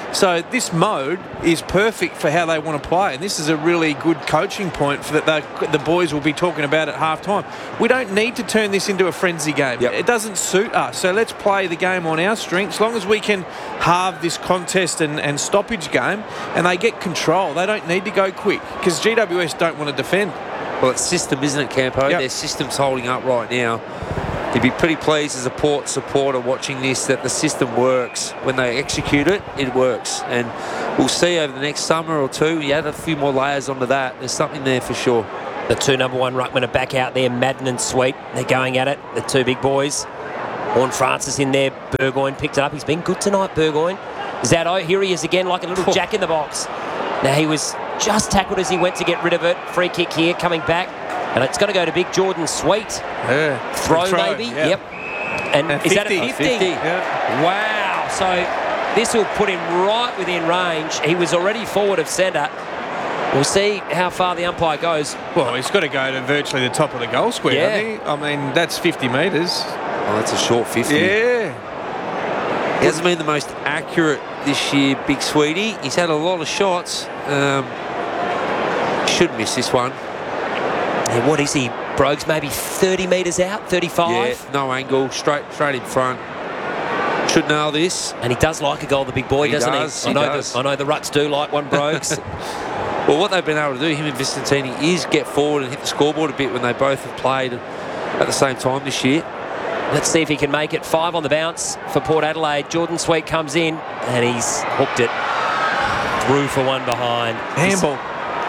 So this mode is perfect for how they want to play, and this is a really good coaching point for that the, the boys will be talking about at half time. We don't need to turn this into a frenzy game. Yep. It doesn't suit us, so let's play the game on our strengths. As long as we can halve this contest and, and stoppage game and they get control, they don't need to go quick because G W S don't want to defend. Well, it's system, isn't it, Campo? Yep. Their system's holding up right now. You'd be pretty pleased as a Port supporter watching this that the system works. When they execute it, it works. And we'll see over the next summer or two, you add a few more layers onto that. There's something there for sure. The two number one ruckmen are back out there, Madden and Sweet. They're going at it, the two big boys. Horn Francis in there. Burgoyne picked it up. He's been good tonight, Burgoyne. Zaddo, here he is again like a little jack in the box. Now he was just tackled as he went to get rid of it. Free kick here, coming back. And it's going to go to big Jordan Sweet. Yeah. Throw, throw maybe? yeah. Yep. And Uh, is that a fifty. fifty? fifty, yeah. Wow. So this will put him right within range. He was already forward of centre. We'll see how far the umpire goes. Well, he's got to go to virtually the top of the goal square, Yeah. hasn't he? I mean, that's fifty metres. Oh, that's a short fifty. Yeah. He hasn't been the most accurate this year, Big Sweetie. He's had a lot of shots. Um, should miss this one. Yeah, what is he, Brogues? Maybe thirty metres out, thirty-five? Yeah, no angle, straight straight in front. Should nail this. And he does like a goal, the big boy, He doesn't does, he? he I know does. The, I know the Rucks do like one, Brogues. Well, what they've been able to do, him and Vicentini, is get forward and hit the scoreboard a bit when they both have played at the same time this year. Let's see if he can make it. Five on the bounce for Port Adelaide. Jordan Sweet comes in and he's hooked it through for one behind. Handball.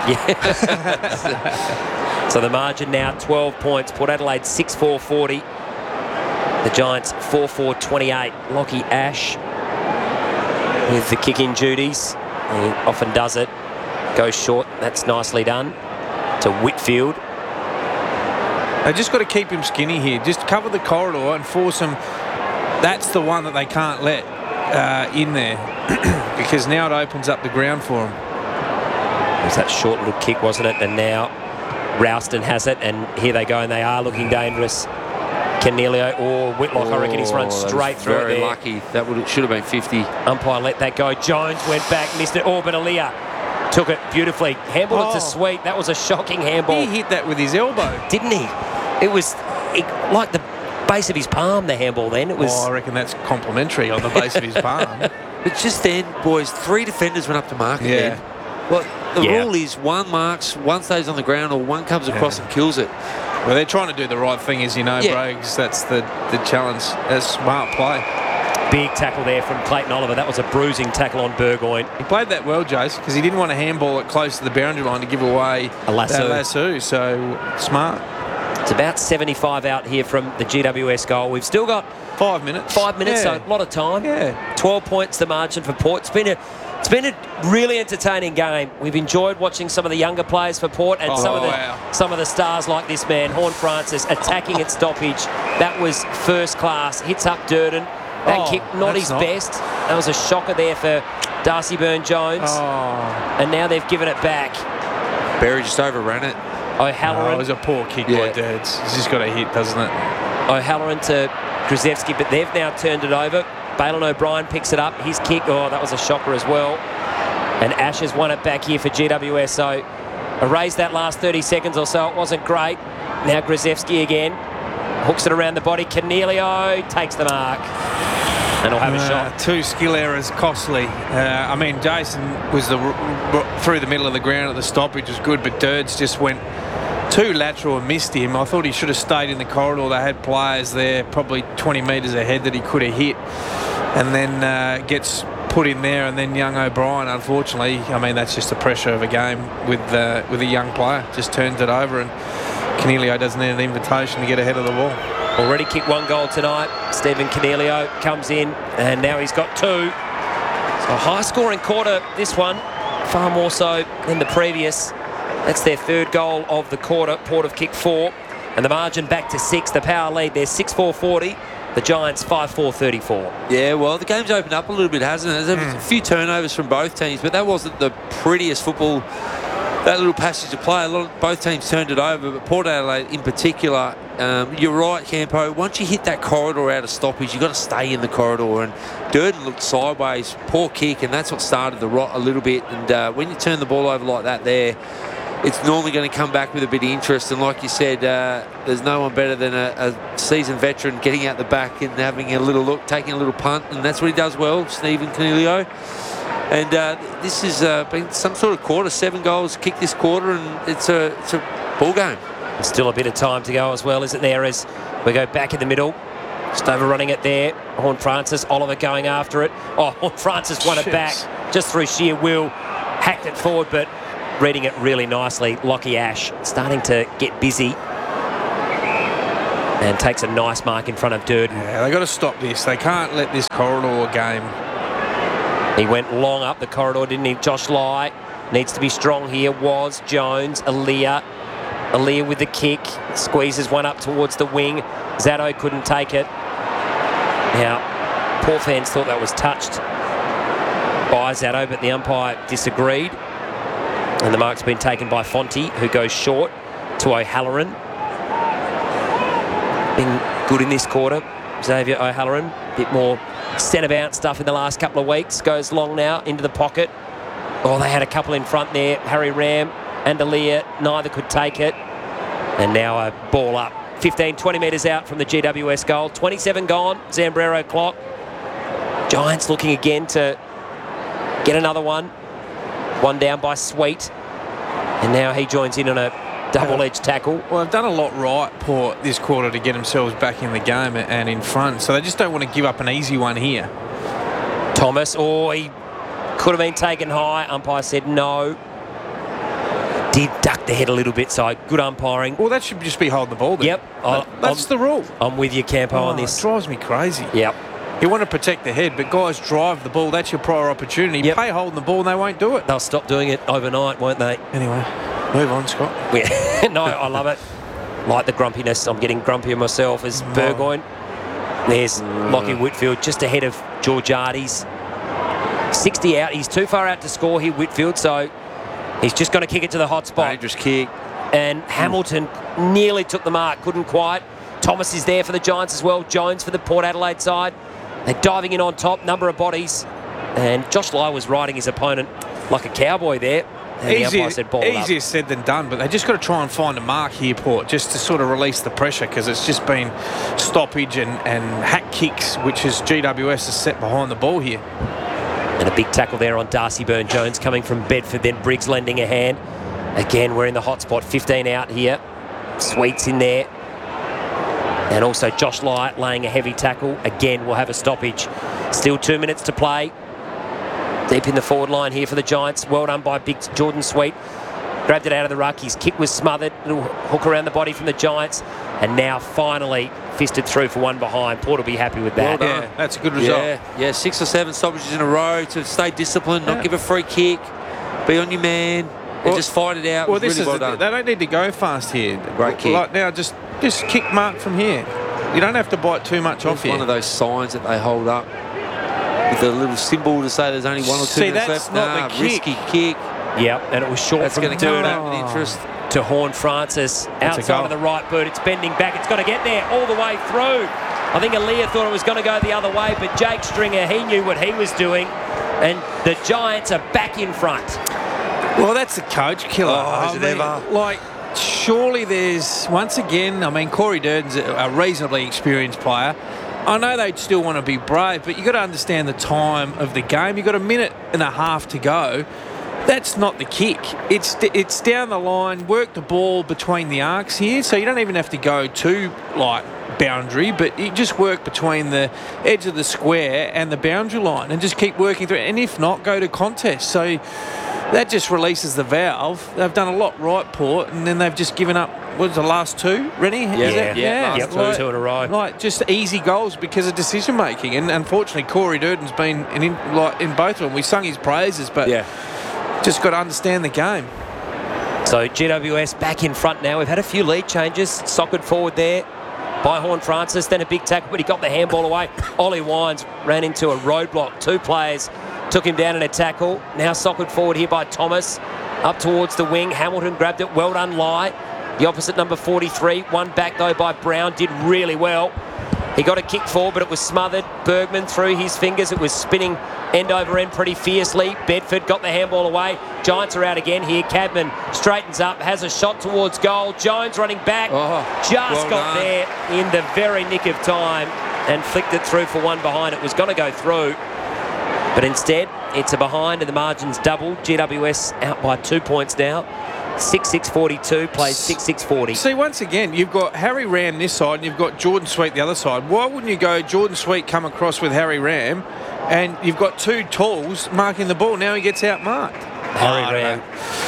Yeah. So the margin now twelve points. Port Adelaide six four forty. The Giants four four twenty-eight. Lockie Ash with the kicking duties. He often does it. Goes short. That's nicely done to Whitfield. They just got to keep him skinny here. Just cover the corridor and force him. That's the one that they can't let uh, in there because now it opens up the ground for him. It was that short little kick, wasn't it? And now Ralston has it, and here they go, and they are looking dangerous. Cornelio or Whitlock, I reckon he's run Oh, that straight was through it very there. lucky. That would should have been fifty. Umpire let that go. Jones went back, missed it. Oh, but Aaliyah took it beautifully. Handballed it to Oh. Sweet. That was a shocking handball. He hit that with his elbow. Didn't he? It was it, like the base of his palm, the handball then. It was. Oh, I reckon that's complimentary on the base of his palm. But just then, boys, three defenders went up to mark Yeah. again. Well, the Yeah. rule is one marks, one stays on the ground, or one comes across and kills it. Well, they're trying to do the right thing, as you know, Yeah. Brogues. That's the, the challenge. That's smart play. Big tackle there from Clayton Oliver. That was a bruising tackle on Burgoyne. He played that well, Jace, because he didn't want to handball it close to the boundary line to give away A lasso. that lasso. So smart. It's about seventy-five out here from the G W S goal. We've still got Five minutes. five minutes, Yeah. so a lot of time. Yeah. twelve points the margin for Port. It's been a It's been a really entertaining game. We've enjoyed watching some of the younger players for Port and Oh, some of the wow. some of the stars like this man, Horn Francis, attacking at stoppage. That was first class. Hits up Durden. That Oh, kick, not that's his not. best. That was a shocker there for Darcy Byrne-Jones. Oh. And now they've given it back. Berry just overran it. O'Halloran. Oh, it was a poor kick Yeah. by Dirds. He's just got a hit, doesn't it? O'Halloran to Krzyzewski, but they've now turned it over. Balin O'Brien picks it up. His kick, oh, that was a shocker as well. And Ash has won it back here for G W S. So erased that last thirty seconds or so. It wasn't great. Now Krzyzewski again. Hooks it around the body. Cornelio takes the mark. And he'll have a Uh, shot. Two skill errors costly. Uh, I mean, Jason was the r- r- through the middle of the ground at the stoppage was good, but Dirds just went too lateral and missed him. I thought he should have stayed in the corridor. They had players there probably twenty metres ahead that he could have hit, and then uh, gets put in there. And then young O'Brien, unfortunately, I mean that's just the pressure of a game with uh, with a young player. Just turns it over, and Cornelio doesn't need an invitation to get ahead of the ball. Already kicked one goal tonight. Stephen Cornelio comes in, and now he's got two. So a high-scoring quarter, this one, far more so than the previous. That's their third goal of the quarter. Port have kicked four, and the margin back to six. The power lead, they're six four forty. The Giants five four thirty-four. Yeah, well, the game's opened up a little bit, hasn't it? There's Hmm. a few turnovers from both teams, but that wasn't the prettiest football that little passage of play, a lot of, both teams turned it over, but Port Adelaide in particular, um, you're right, Campo, once you hit that corridor out of stoppage, you've got to stay in the corridor, and Durden looked sideways, poor kick, and that's what started the rot a little bit, and uh, when you turn the ball over like that there, it's normally going to come back with a bit of interest, and like you said, uh, there's no one better than a, a seasoned veteran getting out the back and having a little look, taking a little punt, and that's what he does well, Stephen Cornelio. And uh, this has uh, been some sort of quarter, seven goals kicked this quarter, and it's a, it's a ball game. Still a bit of time to go as well, isn't there, as we go back in the middle. Just overrunning it there. Horn Francis, Oliver going after it. Oh, Horn Francis won it back just through sheer will. Hacked it forward, but reading it really nicely. Lockie Ash starting to get busy. And takes a nice mark in front of Durden. Yeah, they've got to stop this. They can't let this corridor game. He went long up the corridor, didn't he? Josh Lai needs to be strong here. Was Jones, Aaliyah. Aaliyah with the kick. Squeezes one up towards the wing. Zato couldn't take it. Now, Port fans thought that was touched by Zato, but the umpire disagreed. And the mark's been taken by Fonte, who goes short to O'Halloran. Been good in this quarter, Xavier O'Halloran. A bit more centre-bounce stuff in the last couple of weeks. Goes long now into the pocket. Oh, they had a couple in front there. Harry Ram and Aaliyah, neither could take it. And now a ball up. fifteen, twenty metres out from the G W S goal. twenty-seven gone, Zambrero clock. Giants looking again to get another one. One down by Sweet. And now he joins in on a double-edged tackle. Well, they've done a lot right, Port, this quarter to get themselves back in the game and in front. So they just don't want to give up an easy one here. Thomas, oh, he could have been taken high. Umpire said no. Did duck the head a little bit, so good umpiring. Well, that should just be holding the ball then. Yep. That, that's I'm, the rule. I'm with you, Campo, oh, on this. It drives me crazy. Yep. You want to protect the head, but guys drive the ball. That's your prior opportunity. Yep. Pay holding the ball and they won't do it. They'll stop doing it overnight, won't they? Anyway, move on, Scott. Yeah. No, I love it. Like the grumpiness. I'm getting grumpier myself as Oh. Burgoyne. There's Lockie Whitfield just ahead of Georgiades. sixty out. He's too far out to score here, Whitfield, so he's just going to kick it to the hot spot. Dangerous kick. And Hamilton nearly took the mark, couldn't quite. Thomas is there for the Giants as well. Jones for the Port Adelaide side. They're diving in on top, number of bodies. And Josh Lai was riding his opponent like a cowboy there. And the umpire said ball it up. Easier said than done, but they just got to try and find a mark here, Port, just to sort of release the pressure, because it's just been stoppage and, and hack kicks, which is G W S has set behind the ball here. And a big tackle there on Darcy Byrne-Jones coming from Bedford, then Briggs lending a hand. Again, we're in the hot spot, fifteen out here. Sweet's in there. And also Josh Lai laying a heavy tackle. Again, we'll have a stoppage. Still two minutes to play. Deep in the forward line here for the Giants. Well done by big Jordan Sweet. Grabbed it out of the ruck. His kick was smothered. Little hook around the body from the Giants. And now finally fisted through for one behind. Port will be happy with that. Well done. Yeah, that's a good result. Yeah, yeah, six or seven stoppages in a row to stay disciplined, yeah. Not give a free kick, be on your man, and well, just fight it out. Well, really this is well a, done. They don't need to go fast here. Great kick. Like now, just just kick mark from here. You don't have to bite too much There's off here. One of those signs that they hold up with a little symbol to say there's only one or two See, minutes that's left. not nah, the kick. risky kick. Yep, and it was short That's from going to come Durden back with interest. to Horn Francis. That's Outside of the right boot. It's bending back. It's got to get there all the way through. I think Aaliyah thought it was going to go the other way, but Jake Stringer, he knew what he was doing. And the Giants are back in front. Well, that's the coach killer. Oh, is it ever? Like, surely there's, once again, I mean, Corey Durden's a reasonably experienced player. I know they'd still want to be brave, but you've got to understand the time of the game. You've got a minute and a half to go. That's not the kick. It's it's down the line, work the ball between the arcs here, so you don't even have to go to, like, boundary, but you just work between the edge of the square and the boundary line and just keep working through it. And if not, go to contest. So that just releases the valve. They've done a lot right, Port, and then they've just given up, what was the last two, Rennie? Yeah, Is that, yeah, yeah. yep, like, two in a row. Like, just easy goals because of decision-making. And unfortunately, Corey Durden's been in, in, like, in both of them. We sung his praises, but yeah. just got to understand the game. So G W S back in front now. We've had a few lead changes. Socked forward there by Horn Francis. Then a big tackle, but he got the handball away. Ollie Wines ran into a roadblock. Two players took him down in a tackle. Now socked forward here by Thomas. up towards the wing. Hamilton grabbed it. Well done, Lai. The opposite number forty-three. One back, though, by Brown. Did really well. He got a kick forward, but it was smothered. Bergman through his fingers. It was spinning end over end pretty fiercely. Bedford got the handball away. Giants are out again here. Cadman straightens up, has a shot towards goal. Jones running back. Oh, just well got done. there in the very nick of time and flicked it through for one behind. It was going to go through, but instead it's a behind and the margin's doubled. G W S out by two points now. six six forty-two plays six six forty. See, once again, you've got Harry Ram this side and you've got Jordan Sweet the other side. Why wouldn't you go Jordan Sweet come across with Harry Ram and you've got two talls marking the ball? Now he gets outmarked. Harry Oh, Ram.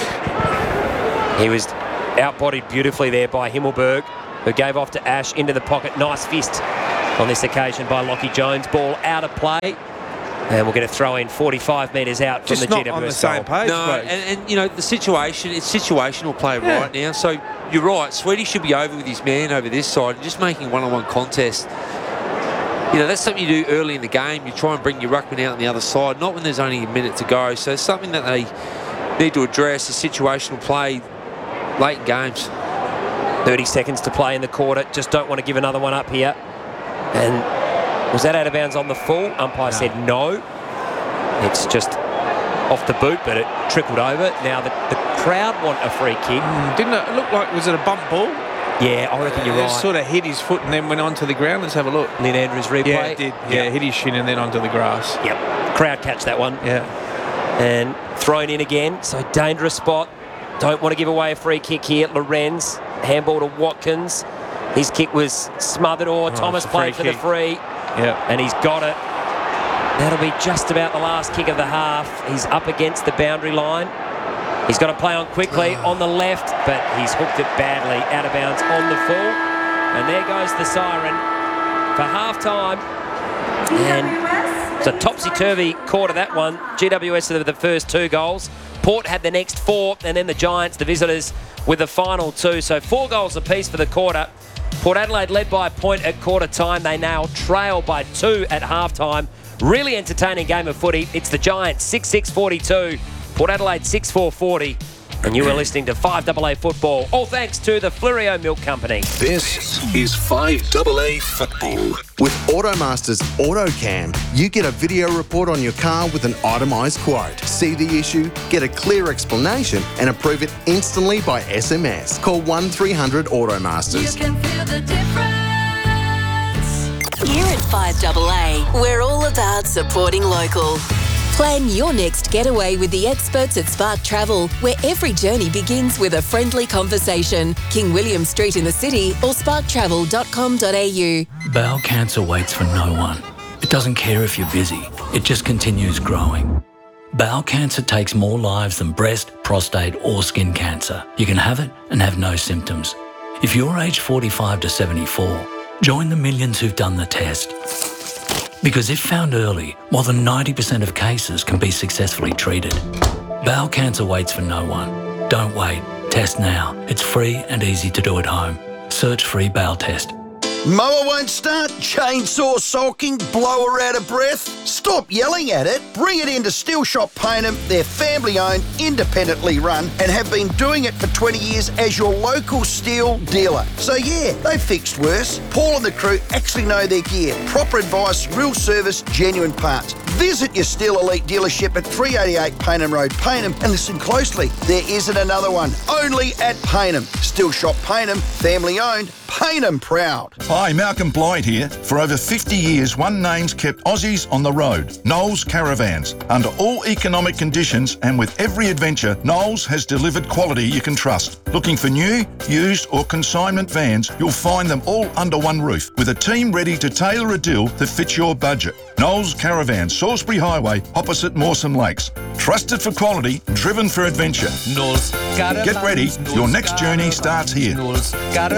He was outbodied beautifully there by Himmelberg, who gave off to Ash into the pocket. Nice fist on this occasion by Lockie Jones. Ball out of play. And we'll get a throw in forty-five metres out from Just the not G W S on the same goal. page. No, mate. and, and you know, the situation, it's situational play Yeah. right now. So you're right, Sweetie should be over with his man over this side and just making one-on-one contest. You know, that's something you do early in the game. You try and bring your ruckman out on the other side, not when there's only a minute to go. So it's something that they need to address, is situational play late in games. thirty seconds to play in the quarter. Just don't want to give another one up here. And was that out of bounds on the full? Umpire No. said no. It's just off the boot, but it trickled over. Now the, the crowd want a free kick. Mm, didn't it look like, was it a bump ball? Yeah, I reckon you're It right. sort of hit his foot and then went onto the ground. Let's have a look. Lynn Andrews replay. Yeah, it did. Yeah, Yep. hit his shin and then onto the grass. Yep. Crowd catch that one. Yeah. And thrown in again. So dangerous spot. Don't want to give away a free kick here. Lorenz, handball to Watkins. His kick was smothered, or Oh, Thomas it's a free played for the kick. free. Yeah. And he's got it. That'll be just about the last kick of the half. He's up against the boundary line. He's got to play on quickly on the left, but he's hooked it badly out of bounds on the full. And there goes the siren for half-time. And it's a topsy-turvy quarter, that one. G W S with the first two goals. Port had the next four, and then the Giants, the visitors, with the final two. So four goals apiece for the quarter. Port Adelaide led by a point at quarter time. They now trail by two at half-time. Really entertaining game of footy. It's the Giants six six forty-two, Port Adelaide six four forty. And you are listening to five double A Football, all thanks to the Flurio Milk Company. This is five double A Football. With Automasters AutoCam, you get a video report on your car with an itemised quote. See the issue, get a clear explanation, and approve it instantly by S M S. Call one three hundred Automasters. You can feel the difference. Here at five double A, we're all about supporting local. Plan your next getaway with the experts at Spark Travel, where every journey begins with a friendly conversation. King William Street in the city or spark travel dot com dot a u. Bowel cancer waits for no one. It doesn't care if you're busy. It just continues growing. Bowel cancer takes more lives than breast, prostate or skin cancer. You can have it and have no symptoms. If you're aged forty-five to seventy-four, join the millions who've done the test. Because if found early, more than ninety percent of cases can be successfully treated. Bowel cancer waits for no one. Don't wait. Test now. It's free and easy to do at home. Search free bowel test. Mower won't start? Chainsaw sulking? Blower out of breath? Stop yelling at it. Bring it into Steel Shop Payneham. They're family owned, independently run, and have been doing it for twenty years as your local steel dealer. So yeah, they fixed worse. Paul and the crew actually know their gear. Proper advice, real service, genuine parts. Visit your Steel Elite dealership at three eighty-eight Payneham Road, Payneham, and listen closely. There isn't another one. Only at Payneham. Steel Shop Payneham, family owned, Payneham proud. Hi, Malcolm Blyde here. For over fifty years, one name's kept Aussies on the road, Knowles Caravans. Under all economic conditions and with every adventure, Knowles has delivered quality you can trust. Looking for new, used or consignment vans, you'll find them all under one roof with a team ready to tailor a deal that fits your budget. Knowles Caravans, Salisbury Highway, opposite Mawson Lakes. Trusted for quality, driven for adventure. Knowles Caravans. Get ready, your next journey starts here. Knowles Caravans.